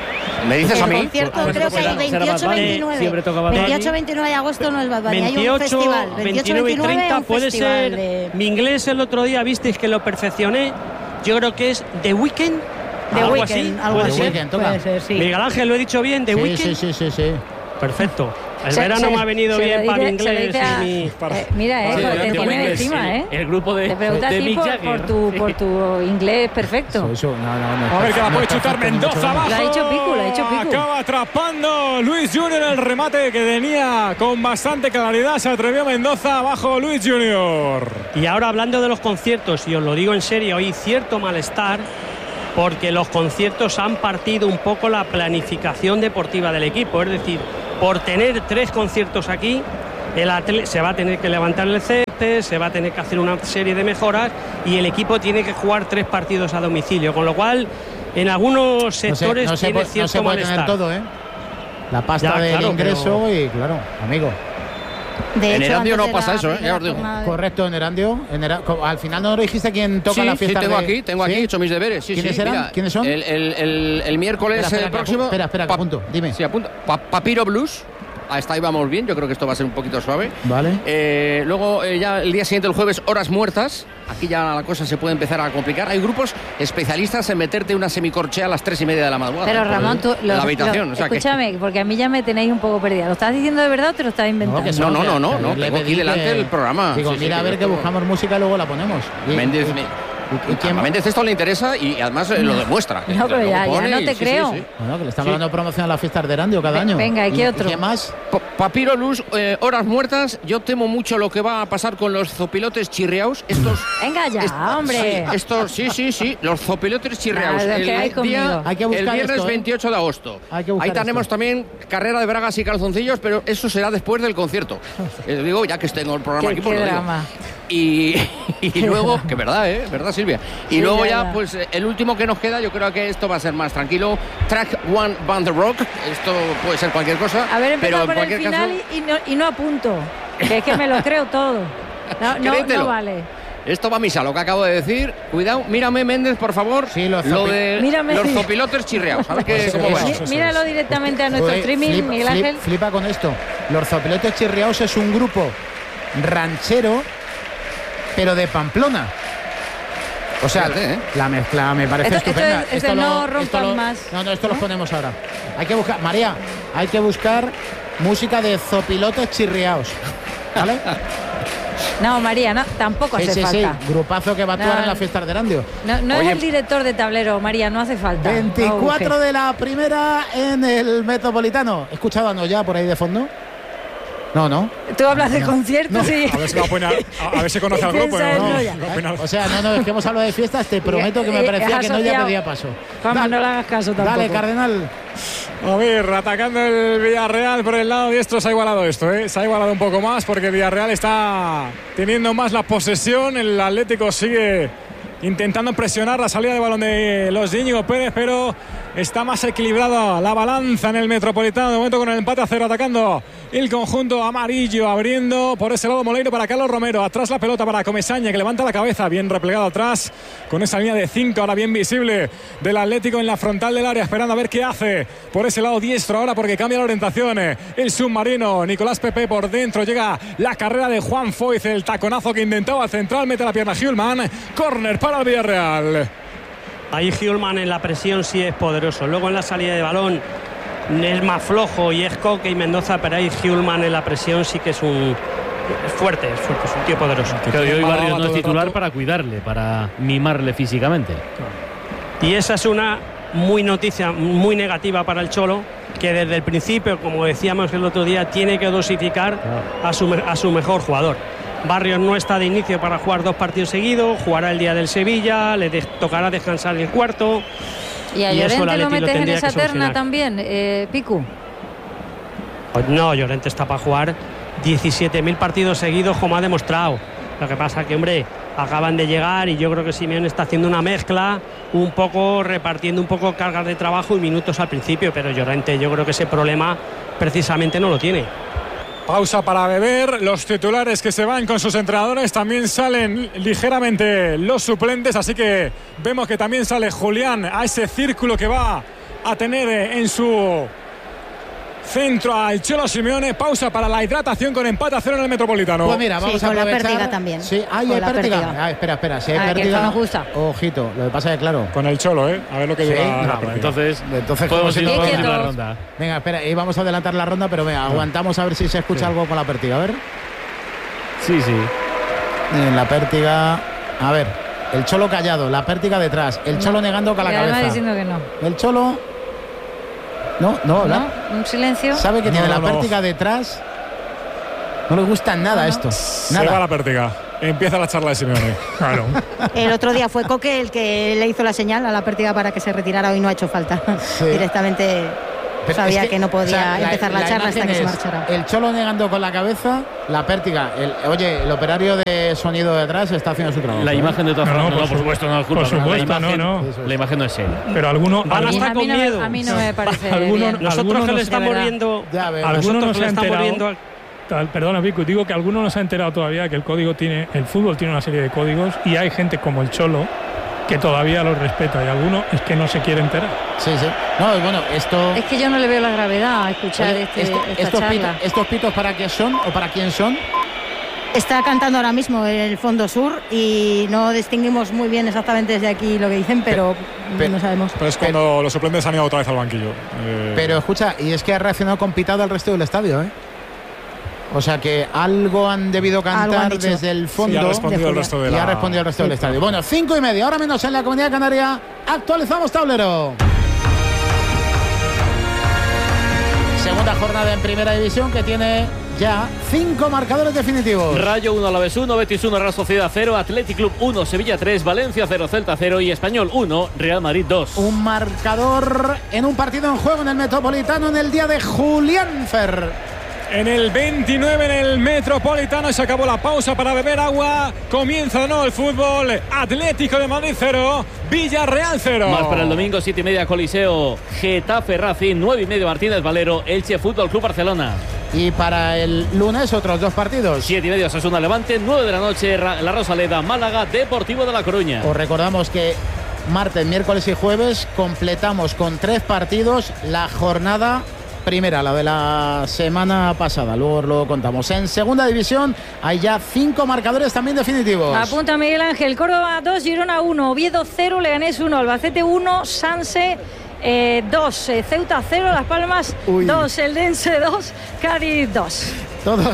¿Me dices el a mí? concierto creo que el veintiocho veintinueve de agosto no es Bad Bunny, hay un festival. veintiocho veintinueve y treinta un puede festival ser. de- Mi inglés el otro día visteis que lo perfeccioné. Yo creo que es The Weeknd. The algo Weeknd, así. algo ¿Puede así. ser? Weeknd, toca. Puede ser, sí. Miguel Ángel, ¿lo he dicho bien? The Sí, Weeknd. sí, sí, sí, sí. Perfecto. El Se- verano se- me ha venido se lo bien para mi dice- se lo inglés. dice a- y mi- eh, mira, eh, Sí, te The tiene Weeknd, encima, el- ¿eh? El grupo de, Te pregunta a de ti Mick por, Jagger. por tu, por tu inglés perfecto. Eso, no, no, no. A ver que la no puede está chutar perfecto, Mendoza mucho abajo. menos. Lo ha dicho Pico, lo ha dicho Pico. Acaba atrapando Luis Junior el remate que tenía con bastante claridad. Se atrevió Mendoza abajo Luis Junior. Y ahora hablando de los conciertos, y os lo digo en serio, hay cierto malestar porque los conciertos han partido un poco la planificación deportiva del equipo. Es decir, por tener tres conciertos aquí, el atle- se va a tener que levantar el césped, se va a tener que hacer una serie de mejoras y el equipo tiene que jugar tres partidos a domicilio, con lo cual en algunos No se, sectores no se tiene puede, no cierto se puede malestar. tener todo, ¿eh? La pasta Ya, del claro, ingreso pero- y, claro, amigo. De En hecho, Erandio antes no de pasa la eso, ¿eh? primera Ya os digo. jornada de- Correcto, en Erandio. En Era- co- Al final no lo dijiste quién toca Sí, la sí, fiesta. tengo de- aquí, tengo aquí ¿Sí? hecho mis deberes. Sí, ¿Quiénes sí, eran? mira, ¿Quiénes son? El, el, el, el miércoles Espera, espera, eh, que próximo. apu- espera, espera, que Pa- apunto, dime. Sí, apunto. Pa- Papiro Blues. Hasta ahí vamos bien, yo creo que esto va a ser un poquito suave. Vale. Eh, luego, eh, ya el día siguiente, el jueves, Horas Muertas. Aquí ya la cosa se puede empezar a complicar. Hay grupos especialistas en meterte una semicorchea a las tres y media de la madrugada. Pero Por Ramón, el- tú, en lo- la habitación. lo- o sea que- escúchame, porque a mí ya me tenéis un poco perdida. ¿Lo estás diciendo de verdad o te lo estás inventando? que No, no, no, no, que no, ayer le tengo aquí pedí delante que- el programa. Digo, Sí, sí, mira que a ver yo que tengo- buscamos música y luego la ponemos. Y- Méndez, y- me- y- y quién- a Méndez esto le interesa y además eh, lo demuestra. No, pero Luego ya- ya pone no y- te sí, sí, creo. sí. Bueno, que le estamos Sí. dando promoción a las fiestas de Erandio cada Ve- año. venga, ¿y qué otro? ¿Qué más? Pa- Papiro Luz, eh, Horas Muertas. Yo temo mucho lo que va a pasar con los zopilotes chirriaos. Estos. Venga ya, est- hombre. Sí, estos, sí, sí, sí. Los zopilotes chirriaos. Nada, el, que hay conmigo. día, Hay que el buscar viernes esto, ¿eh? veintiocho de agosto. Hay que buscar Ahí tenemos esto. también carrera de bragas y calzoncillos, pero eso será después del concierto. Eh, digo, ya que tengo el programa Qué, aquí, qué pues lo digo. drama. Y, y luego, que verdad, ¿eh? Verdad, Silvia. Y Sí, luego ya, ya, ya. pues eh, el último que nos queda, yo creo que esto va a ser más tranquilo. Track One Band Rock. Esto puede ser cualquier cosa. Haber pero empezado en por el cualquier final caso, y, y no, y no apunto. Que es que me lo creo todo. No, no, Créetelo. no vale. esto va a misa, lo que acabo de decir. Cuidado, mírame, Méndez, por favor. Sí, los lo zopi- de Mírame. los zopilotes chirriaos. A ver qué, Eso, cómo va. eso, Mí- eso. Míralo directamente a nuestro Joder, streaming, flip- Miguel flip- Ángel. Flipa con esto. Los Zopilotes Chirriaos es un grupo ranchero, pero de Pamplona. O sea, Fíjate, ¿eh? la mezcla me parece Esto- esto estupenda. es- es de no rompan esto lo- más. No, no, esto lo ponemos ahora. Hay que buscar, María, hay que buscar música de Zopilotes Chirriaos. ¿Vale? No, María, no, tampoco Sí, hace sí, falta. sí. Grupazo que va a actuar No, en las no. fiestas de Erandio. No, no Oye, es el director de tablero, María, no hace falta. veinticuatro No busques. de la primera en el Metropolitano. ¿Escuchaban ya por ahí de fondo? No, no. Tú hablas de conciertos y... A ver si, va a, poner- a, a ver si conoce al grupo. Piensa en ¿no? Noya. Va a opinar. O sea, no, no, es que hemos hablado de fiestas, te prometo que me Eh, parecía has que no ya asociado. pedía paso. Juanma, no le hagas caso tampoco. Dale, Cardenal. A ver, atacando el Villarreal por el lado diestro, se ha igualado esto, ¿eh? Se ha igualado un poco más porque el Villarreal está teniendo más la posesión. El Atlético sigue intentando presionar la salida de balón de los de Íñigo Pérez, pero está más equilibrada la balanza en el Metropolitano. De momento con el empate a cero, atacando el conjunto amarillo, abriendo por ese lado Moleiro para Carlos Romero. Atrás la pelota para Comesaña, que levanta la cabeza, bien replegado atrás, con esa línea de cinco ahora bien visible del Atlético en la frontal del área, esperando a ver qué hace por ese lado diestro ahora, porque cambia la orientación. El submarino, Nicolás Pepe por dentro, llega la carrera de Juan Foyz, el taconazo que intentaba al central, mete la pierna Hjulman, córner para el Villarreal. Ahí Hjulman en la presión sí es poderoso. Luego en la salida de balón es más flojo y es Coque y Mendoza, pero ahí Hjulman en la presión sí que es un es fuerte, es fuerte, es un tío poderoso. Pero hoy Barrios no es Todo el titular rato. para cuidarle, para mimarle físicamente. Y esa es una muy noticia muy negativa para el Cholo, que desde el principio, como decíamos el otro día, tiene que dosificar a su, me- a su mejor jugador. Barrios no está de inicio para jugar dos partidos seguidos, jugará el día del Sevilla, le de- tocará descansar el cuarto. ¿Y a y eso el Llorente lo Atleti lo metes en tendría esa que terna solucionar. también, eh, Picu? Pues no, Llorente está para jugar diecisiete mil partidos seguidos, como ha demostrado. Lo que pasa que, hombre, acaban de llegar y yo creo que Simeone está haciendo una mezcla, un poco repartiendo un poco cargas de trabajo y minutos al principio, pero Llorente yo creo que ese problema precisamente no lo tiene. Pausa para beber. Los titulares que se van con sus entrenadores, también salen ligeramente los suplentes, así que vemos que también sale Julián a ese círculo que va a tener en su centro al Cholo Simeone. Pausa para la hidratación con empate a cero en el Metropolitano. Pues mira, vamos sí, a con aprovechar. La pértiga también. Sí, hay pértiga. Ah, espera, espera. Si hay ah, pértiga. Que nos gusta. Ojito, lo que pasa es que, claro. Con el Cholo, ¿eh? A ver lo que sí, dura. no, pues entonces, entonces podemos ir a la ronda. Venga, espera, y vamos a adelantar la ronda, pero venga, no. aguantamos a ver si se escucha sí. algo con la pértiga. A ver. Sí, sí. En la pértiga. A ver. El Cholo callado, la pértiga detrás. El Cholo no. negando con la cabeza. diciendo que no. El Cholo. No, no, no. Un silencio. Sabe que no, tiene no, la no. pértiga detrás. No le gusta nada no, esto. Nada. Se va la pértiga. Empieza la charla de Simeone. Claro. El otro día fue Coque el que le hizo la señal a la pértiga para que se retirara. Hoy no ha hecho falta. Sí. Directamente. Pero sabía es que, que no podía o sea, empezar la, la, la charla hasta que se marchara. El Cholo negando con la cabeza, la pértiga. El, oye, el operario de sonido detrás está haciendo su trabajo. La imagen de todas formas, no, no, no, por supuesto, no es culpa. Por supuesto, la imagen, no, no. La imagen no es él. Pero alguno, Van hasta con no, miedo. A mí no me parece alguno, bien. Nosotros que no le estamos viendo, alguno no se ha enterado. Al... Perdona, Pico, digo que alguno no se ha enterado todavía que el código tiene, el fútbol tiene una serie de códigos y hay gente como el Cholo que todavía los respeta y alguno es que no se quiere enterar. Sí, sí. No, bueno, esto. Es que yo no le veo la gravedad a escuchar Oye, este, esto, esta estos charla. Pitos, ¿Estos pitos para qué son o para quién son? Está cantando ahora mismo el Fondo Sur y no distinguimos muy bien exactamente desde aquí lo que dicen, pero, pero no sabemos. Pero es cuando pero, los suplentes han ido otra vez al banquillo. Eh... Pero escucha, y es que ha reaccionado con pitado al resto del estadio, ¿eh? O sea que algo han debido cantar desde el fondo. Sí, ha respondido el resto de la... Y ha respondido el resto sí, del estadio. Bueno, cinco y media, ahora menos en la Comunidad Canaria. Actualizamos tablero. Segunda jornada en Primera División que tiene ya cinco marcadores definitivos. Rayo uno, Alavés uno, Betis uno, Real Sociedad cero, Athletic Club uno, Sevilla tres, Valencia cero, Celta cero y Español uno, Real Madrid dos. Un marcador en un partido en juego en el Metropolitano en el día de Julián Fer. En el veintinueve en el Metropolitano se acabó la pausa para beber agua. Comienza de nuevo el fútbol. Atlético de Madrid cero, Villarreal cero. Más para el domingo, siete y media Coliseo, Getafe Racing, nueve y medio Martínez Valero, Elche Fútbol Club Barcelona. Y para el lunes otros dos partidos. siete y medio Osasuna Levante, nueve de la noche La Rosaleda, Málaga, Deportivo de La Coruña. Os recordamos que martes, miércoles y jueves completamos con tres partidos la jornada primera, la de la semana pasada, luego lo contamos. En segunda división hay ya cinco marcadores también definitivos. Apunta Miguel Ángel, Córdoba dos, Girona uno, Oviedo cero, Leganés uno, Albacete uno, Sanse eh, dos, eh, Ceuta cero, Las Palmas dos, Eldense dos, Cádiz dos. Todo.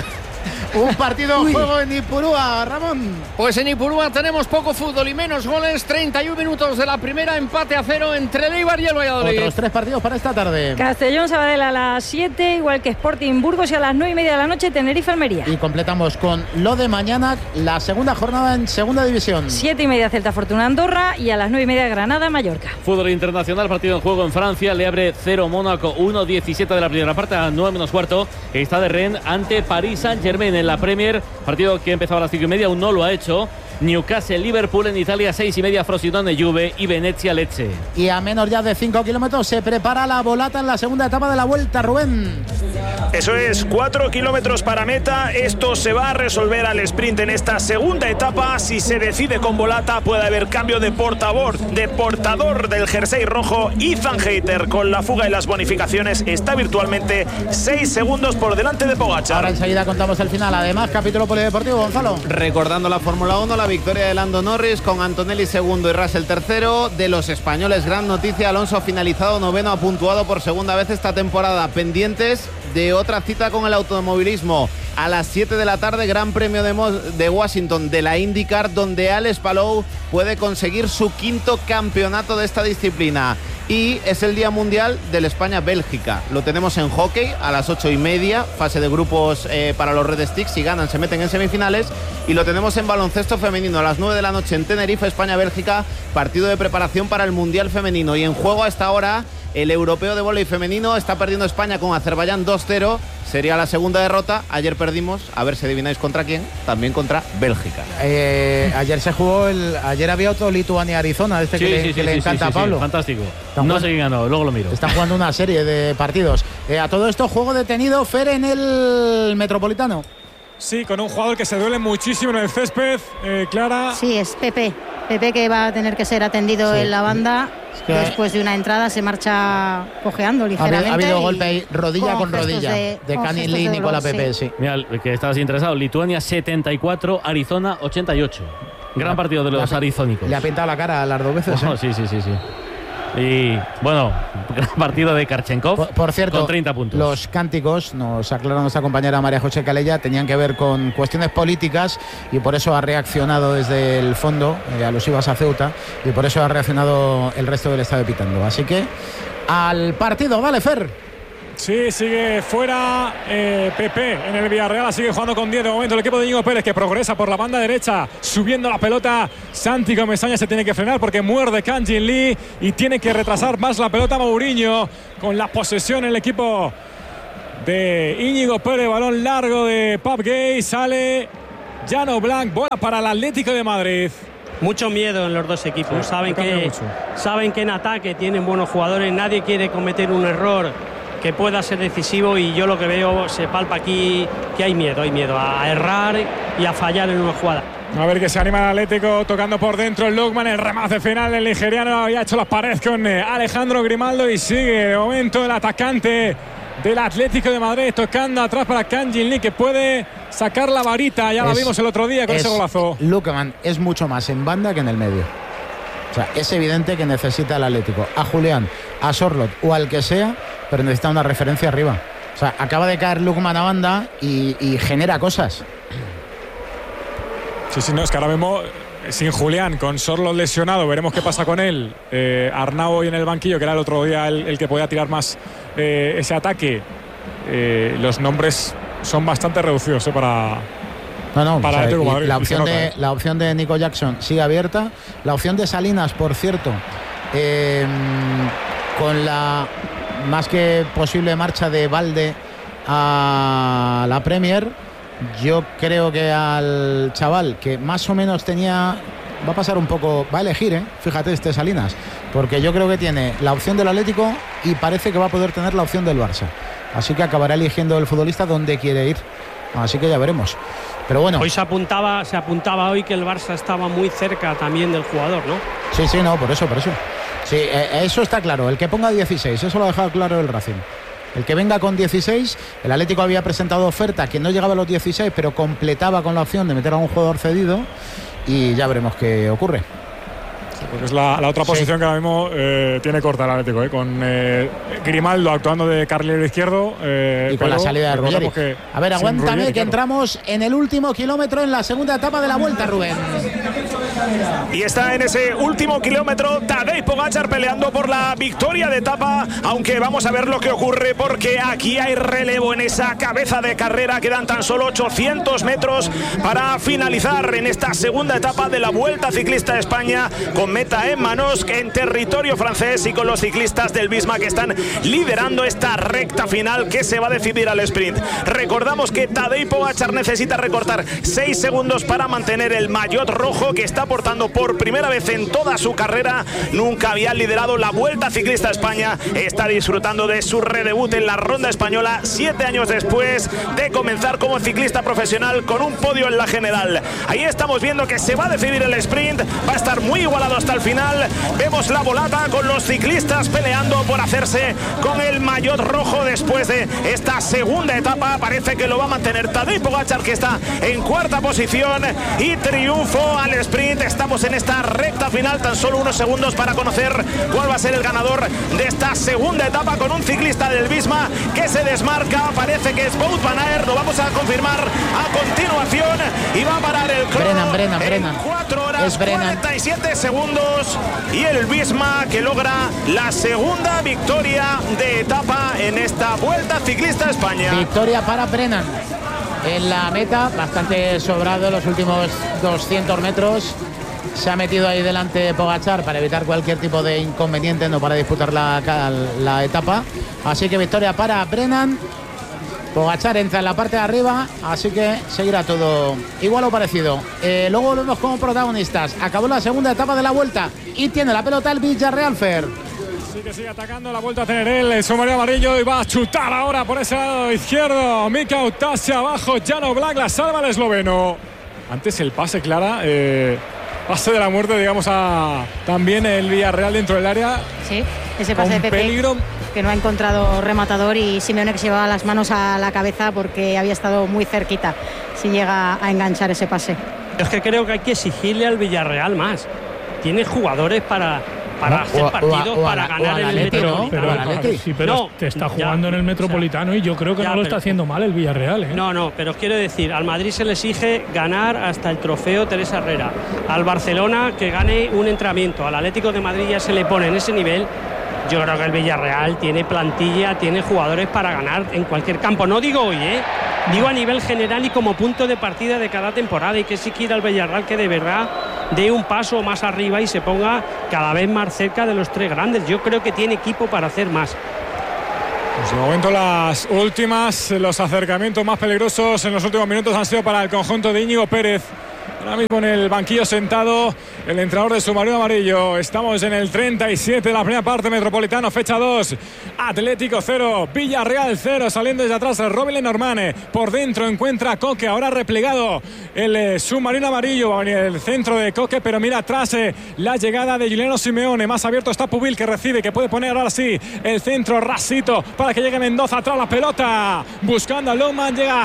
Un partido en juego en Ipurúa, Ramón. Pues en Ipurúa tenemos poco fútbol y menos goles. treinta y un minutos de la primera, empate a cero entre el Eibar y el Valladolid. Otros tres partidos para esta tarde. Castellón Sabadell a las siete, igual que Sporting Burgos, y a las nueve y media de la noche Tenerife Almería. Y completamos con lo de mañana, la segunda jornada en segunda división. siete y media Celta Fortuna Andorra y a las nueve y media Granada Mallorca. Fútbol internacional, partido en juego en Francia. Le abre cero Mónaco, uno diecisiete de la primera parte, a nueve menos cuarto. Está de Rennes ante París Saint-Germain en la Premier. Partido que empezaba a las cinco y media, aún no lo ha hecho. Newcastle, Liverpool en Italia, seis y media, Frosinone, Juve y Venezia, Lecce. Y a menos ya de cinco kilómetros se prepara la volata en la segunda etapa de la Vuelta, Rubén. Eso es, cuatro kilómetros para meta. Esto se va a resolver al sprint en esta segunda etapa. Si se decide con volata, puede haber cambio de portador, de portador del jersey rojo. Ethan Hayter, con la fuga y las bonificaciones, está virtualmente seis segundos por delante de Pogačar. Ahora enseguida contamos el final. Además, capítulo polideportivo, Gonzalo. Recordando la Fórmula uno, la victoria de Lando Norris con Antonelli segundo y Russell tercero. De los españoles, gran noticia, Alonso ha finalizado noveno, ha puntuado por segunda vez esta temporada. Pendientes de otra cita con el automovilismo a las siete de la tarde, Gran Premio de, Mo de Washington de la IndyCar, donde Alex Palou puede conseguir su quinto campeonato de esta disciplina. Y es el Día Mundial del España-Bélgica. Lo tenemos en hockey a las ocho y media, fase de grupos eh, para los Red Sticks. Si ganan, se meten en semifinales. Y lo tenemos en baloncesto femenino a las nueve de la noche en Tenerife, España-Bélgica, partido de preparación para el Mundial Femenino. Y en juego a esta hora, el europeo de vóley femenino. Está perdiendo España con Azerbaiyán dos cero. Sería la segunda derrota. Ayer perdimos, a ver si adivináis contra quién. También contra Bélgica. Eh, ayer se jugó, el, ayer había otro Lituania-Arizona, este sí, que, sí, le, sí, que le sí, encanta sí, a Pablo. Sí, fantástico. No sé quién ganó, luego lo miro. Están jugando una serie de partidos. Eh, a todo esto, juego detenido, Fer, en el Metropolitano. Sí, con un jugador que se duele muchísimo en el césped, eh, Clara. Sí, es Pepe. Pepe, que va a tener que ser atendido sí. en la banda. Es que después de una entrada se marcha cojeando ligeramente. Ha habido golpe ahí, rodilla con, con rodilla, de, de Canning Lee y Nicola Pepe. Sí. Sí. Mira, que estabas interesado. Lituania setenta y cuatro, Arizona ochenta y ocho. Gran partido de los arizónicos. Le ha pintado la cara a las dos veces. Oh, ¿eh? Sí, sí, sí, sí. Y bueno, gran partido de Karchenkov. Por, por cierto, con treinta puntos. Los cánticos, nos aclaró nuestra compañera María José Calella, tenían que ver con cuestiones políticas y por eso ha reaccionado desde el fondo, eh, alusivas a Ceuta, y por eso ha reaccionado el resto del estadio pitando. Así que al partido, dale, Fer. Sí, sigue fuera eh, Pepe en el Villarreal, sigue jugando con diez de momento el equipo de Íñigo Pérez, que progresa por la banda derecha, subiendo la pelota. Santi Comesaña se tiene que frenar porque muerde Canning Lee y tiene que retrasar más la pelota Mourinho, con la posesión en el equipo de Íñigo Pérez. Balón largo de Pape Gay, sale Jan Oblak, bola para el Atlético de Madrid. Mucho miedo en los dos equipos, sí, saben, que, saben que en ataque tienen buenos jugadores, nadie quiere cometer un error que pueda ser decisivo, y yo lo que veo, se palpa aquí que hay miedo, hay miedo a errar y a fallar en una jugada. A ver que se anima el Atlético, tocando por dentro el Lukman, el remate final, el nigeriano había hecho las paredes con Alejandro Grimaldo y sigue de momento el atacante del Atlético de Madrid tocando atrás para Canning Lee, que puede sacar la varita, ya es, la vimos el otro día con ese golazo. Lukman es mucho más en banda que en el medio. O sea, es evidente que necesita el Atlético a Julián, a Sorloth o al que sea, pero necesita una referencia arriba. O sea, acaba de caer Lukman a banda y, y genera cosas. Sí, sí, no, es que ahora mismo sin Julián, con Sorloth lesionado, veremos qué pasa con él. Eh, Arnau hoy en el banquillo, que era el otro día el, el que podía tirar más eh, ese ataque. Eh, los nombres son bastante reducidos eh, para... No, no, para o sea, Madrid, la, opción nota, de, eh. la opción de Nico Jackson sigue abierta. La opción de Salinas, por cierto, eh, con la más que posible marcha de Valde a la Premier, yo creo que al chaval que más o menos tenía, va a pasar un poco, va a elegir, ¿eh? Fíjate este Salinas, porque yo creo que tiene la opción del Atlético y parece que va a poder tener la opción del Barça. Así que acabará eligiendo el futbolista donde quiere ir. Así que ya veremos. Pero bueno. Hoy se apuntaba, se apuntaba hoy que el Barça estaba muy cerca también del jugador, ¿no? Sí, sí, no, por eso, por eso. Sí, eh, eso está claro. El que ponga dieciséis, eso lo ha dejado claro el Racing. El que venga con dieciséis, el Atlético había presentado oferta que no llegaba a los dieciséis, pero completaba con la opción de meter a un jugador cedido y ya veremos qué ocurre. Porque es la, la otra posición sí. que ahora mismo eh, tiene corta el Atlético, eh, con eh, Grimaldo actuando de carrilero izquierdo eh, y con la salida de Ruggeri. A ver, aguántame Ruggeri, que claro. entramos en el último kilómetro en la segunda etapa de la Vuelta, Rubén. Y está en ese último kilómetro Tadej Pogačar peleando por la victoria de etapa, aunque vamos a ver lo que ocurre, porque aquí hay relevo en esa cabeza de carrera. Quedan tan solo ochocientos metros para finalizar en esta segunda etapa de la Vuelta Ciclista de España, con meta en manos en territorio francés y con los ciclistas del Visma que están liderando esta recta final que se va a decidir al sprint. Recordamos que Tadej Pogačar necesita recortar seis segundos para mantener el maillot rojo, que está portando por primera vez en toda su carrera. Nunca había liderado la Vuelta Ciclista a España. Está disfrutando de su redebut en la ronda española siete años después de comenzar como ciclista profesional con un podio en la general. Ahí estamos viendo que se va a decidir el sprint. Va a estar muy igualado hasta el final. Vemos la volata con los ciclistas peleando por hacerse con el maillot rojo después de esta segunda etapa. Parece que lo va a mantener Tadej Pogačar, que está en cuarta posición, y triunfo al sprint. Estamos en esta recta final, tan solo unos segundos para conocer cuál va a ser el ganador de esta segunda etapa, con un ciclista del Visma que se desmarca. Parece que es Wout van Aert, lo vamos a confirmar a continuación, y va a parar el crono Brennan, Brennan, en Brennan. cuatro horas cuarenta y siete segundos, y el Visma que logra la segunda victoria de etapa en esta Vuelta Ciclista a España. Victoria para Brennan en la meta, bastante sobrado los últimos doscientos metros. Se ha metido ahí delante Pogačar para evitar cualquier tipo de inconveniente, no para disputar la, la etapa. Así que victoria para Brennan. Pogačar entra en la parte de arriba, así que seguirá todo igual o parecido. Eh, luego volvemos como protagonistas. Acabó la segunda etapa de la Vuelta y tiene la pelota el Villarreal, Fer. Sí, que sigue atacando, la vuelta a tener él, el sombrero amarillo, y va a chutar ahora por ese lado izquierdo. Mika Utas hacia abajo, Jan Oblak la salva el esloveno. Antes el pase, Clara, eh, pase de la muerte, digamos, a también el Villarreal dentro del área. Sí, ese pase de Pepe peligro. Que no ha encontrado rematador, y Simeone que se llevaba las manos a la cabeza porque había estado muy cerquita si llega a enganchar ese pase. Es que creo que hay que exigirle al Villarreal más. Tiene jugadores para, para No, hacer o a- partidos, o a- para o a- ganar o al el Atleti, ¿no? Metropolitano. Pero al Atleti. Sí, pero No, te está ya, jugando en el Metropolitano y yo creo que ya, no lo pero- está haciendo mal el Villarreal, ¿eh? No, no, pero os quiero decir, al Madrid se le exige ganar hasta el trofeo Teresa Herrera. Al Barcelona que gane un entrenamiento. Al Atlético de Madrid ya se le pone en ese nivel. Yo creo que el Villarreal tiene plantilla, tiene jugadores para ganar en cualquier campo. No digo hoy, ¿eh? Digo a nivel general y como punto de partida de cada temporada, y que sí quiera el Villarreal que de verdad dé un paso más arriba y se ponga cada vez más cerca de los tres grandes. Yo creo que tiene equipo para hacer más. Pues de momento las últimas, los acercamientos más peligrosos en los últimos minutos han sido para el conjunto de Íñigo Pérez. Ahora mismo en el banquillo sentado el entrenador de Submarino Amarillo. Estamos en el treinta y siete de la primera parte. Metropolitano, fecha dos. Atlético cero, Villarreal cero. Saliendo desde atrás el Robin Lenormand. Por dentro encuentra a Coque. Ahora replegado el eh, Submarino Amarillo. Va a venir el centro de Coque, pero mira atrás eh, la llegada de Giuliano Simeone. Más abierto está Pubil, que recibe, que puede poner ahora sí el centro rasito para que llegue Mendoza. Atrás la pelota. Buscando a Lohmann. Llega a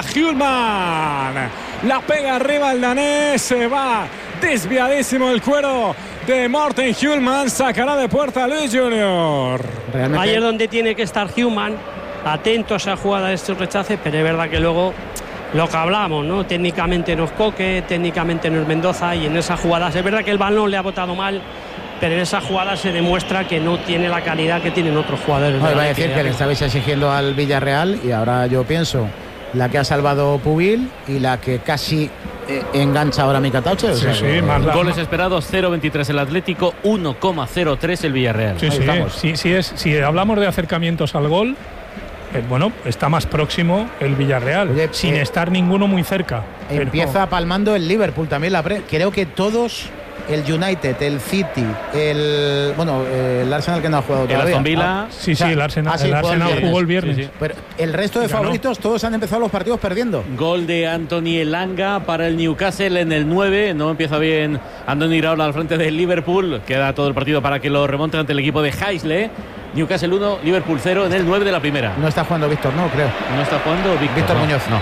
Hjulman. La pega arriba el danés. Se va desviadísimo el cuero de Morten Hjulman. Sacará de puerta a Luis Junior. Ahí es donde tiene que estar Hjulman, atento a esa jugada de estos rechaces, pero es verdad que luego lo que hablamos, ¿no? Técnicamente no es Coque, técnicamente no es Mendoza, y en esas jugadas es verdad que el balón le ha botado mal, pero en esa jugada se demuestra que no tiene la calidad que tienen otros jugadores. No, iba a decir que le estabais exigiendo al Villarreal, y ahora yo pienso la que ha salvado Pubil y la que casi eh, engancha ahora Mika Tauche. O Sí, sea, sí, que- más goles esperados cero coma veintitrés el Atlético, uno coma cero tres el Villarreal. Sí, sí, sí, sí es, si hablamos de acercamientos al gol, eh, bueno, está más próximo el Villarreal, Oye, sin eh, estar ninguno muy cerca. pero- Empieza palmando el Liverpool también la pre- creo que todos, el United, el City, el bueno, eh, el Arsenal que no ha jugado El todavía. Aston Villa. Ah, Sí, sí, el Arsenal- ah, sí, el jugó Arsenal jugó el viernes. Sí, sí. Pero el resto de Ganó. favoritos todos han empezado los partidos perdiendo. Gol de Anthony Elanga para el Newcastle en el nueve. No empieza bien Anthony Iraola al frente del Liverpool. Queda todo el partido para que lo remonte ante el equipo de Heisley. Newcastle uno, Liverpool cero en el nueve de la primera. No está jugando Víctor, no, creo. No está jugando Víctor, Víctor no. Muñoz. No.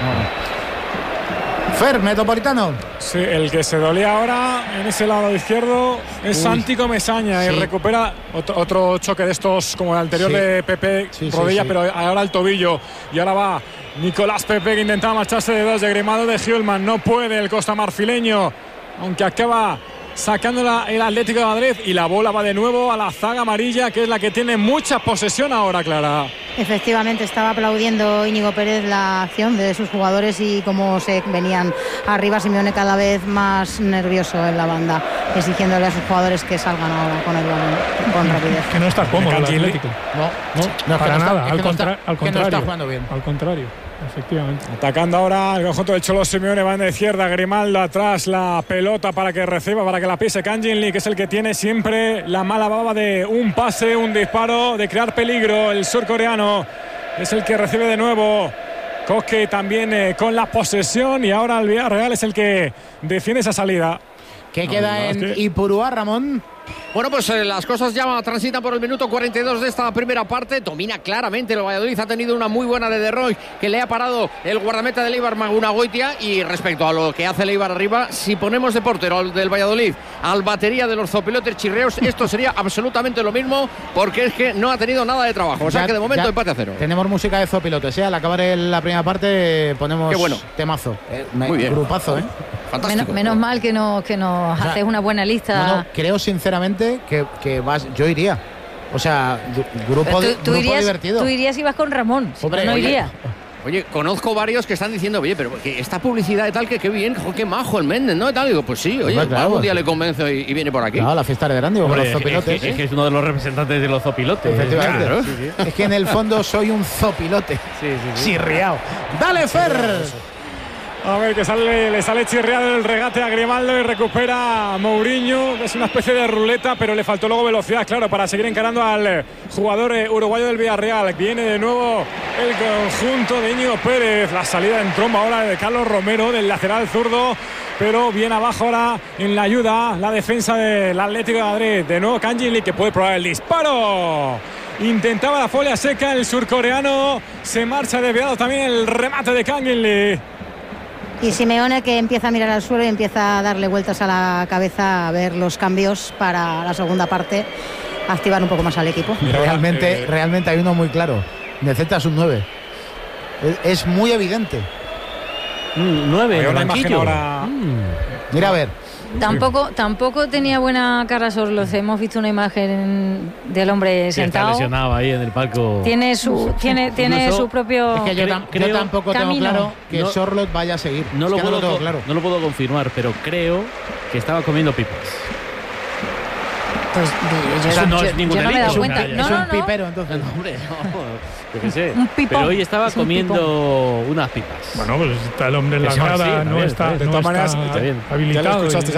Fer, Metropolitano. Sí, el que se dolía ahora en ese lado izquierdo es Uy. Santi Comesaña, y Sí. recupera otro, otro choque de estos como el anterior Sí. de Pepe, Sí, sí, rodilla, sí. pero ahora el tobillo. Y ahora va Nicolás Pepe, que intentaba marcharse de dos, de Grimado de Hjulman. No puede el costamarfileño, aunque acaba sacándola el Atlético de Madrid, y la bola va de nuevo a la zaga amarilla, que es la que tiene mucha posesión ahora, Clara. Efectivamente, estaba aplaudiendo Íñigo Pérez la acción de sus jugadores y cómo se venían arriba. Simeone cada vez más nervioso en la banda, exigiéndole a sus jugadores que salgan ahora con el balón con rapidez. Que no está cómodo el Cantili. Atlético. No, No, no, es que para no está- nada, es al, que no contra- está- al que no está contrario. jugando bien. Al contrario, efectivamente. Atacando ahora el conjunto del Cholo Simeone, va en la izquierda, Grimaldo atrás, la pelota para que reciba, para que la pise Kang-in Lee, que es el que tiene siempre la mala baba de un pase, un disparo, de crear peligro. El surcoreano es el que recibe de nuevo. Coque también eh, con la posesión, y ahora el Villarreal es el que defiende esa salida. ¿Qué No, queda no, es en que- Ipurúa, Ramón? Bueno, pues eh, las cosas ya transitan por el minuto cuarenta y dos de esta primera parte. Domina claramente el Valladolid. Ha tenido una muy buena de De Roy, que le ha parado el guardameta del Eibar, Magunagoitia. Y respecto a lo que hace el Eibar arriba, si ponemos de portero al del Valladolid al batería de los zopilotes chirreos, esto sería absolutamente lo mismo, porque es que no ha tenido nada de trabajo. O sea Ya- que de momento ya empate a cero. Tenemos música de zopilotes, ¿eh? Al acabar el- la primera parte ponemos Qué bueno. temazo. Eh, me- Muy bien. Grupazo, ¿eh? Menos, menos mal que nos, que nos O sea, haces una buena lista. No, no, creo sinceramente que, que vas, yo iría. O sea, du- grupo, Pero di- tú, tú grupo irías, divertido. tú irías y vas con Ramón. si Hombre, no, no oye, iría. Oye, conozco varios que están diciendo, oye, pero que esta publicidad y tal, que qué bien, jo, qué majo el Méndez, ¿no? Y tal, digo, pues sí, oye, Hombre, claro, algún día pues, le convenzo y, y viene por aquí. Claro, la fiesta de grande, con Hombre, los es, que- zopilotes. es que, es que es uno de los representantes de los zopilotes. Efectivamente. Claro. Es que en el fondo soy un zopilote. Sí, sí, sí. Chirriao. ¡Dale, Fer! A ver, que sale, le sale chirriado el regate a Grimaldo y recupera a Mourinho. Es una especie de ruleta, pero le faltó luego velocidad, claro, para seguir encarando al jugador uruguayo del Villarreal. Viene de nuevo el conjunto de Íñigo Pérez. La salida en tromba ahora de Carlos Romero, del lateral zurdo, pero bien abajo ahora en la ayuda la defensa del Atlético de Madrid. De nuevo Kang-in Lee, que puede probar el disparo. Intentaba la folia seca el surcoreano. Se marcha desviado también el remate de Kang-in Lee. Y Simeone, que empieza a mirar al suelo y empieza a darle vueltas a la cabeza a ver los cambios para la segunda parte, activar un poco más al equipo. Realmente, realmente hay uno muy claro. Necesitas un nueve. Es, es muy evidente. Mm, nueve. Hay una imagen ahora. Mm. Mira a ver. Tampoco, tampoco tenía buena cara Sorloz. Hemos visto una imagen del hombre Sí, sentado. está lesionado ahí en el palco. Tiene su, tiene, tiene Incluso- su propio. Es que yo, tam- yo tampoco tengo camino. claro que No- Sorloth vaya a seguir. No Es lo, que puedo, no lo tengo co- claro. no lo puedo confirmar, pero creo que estaba comiendo pipas. Pues yo, Eso no yo- es ningún yo no me he dado delito. cuenta. Es un- No, es no, un no. Pipero, entonces. No, hombre, no. Yo qué sé. Un pipón. Pero hoy estaba Es un comiendo unas pipas. Bueno, pues está el hombre en la Eso sí, grada, está no bien, está, está bien. no De todas está maneras, está bien. habilitado. Ya lo escuchaste y-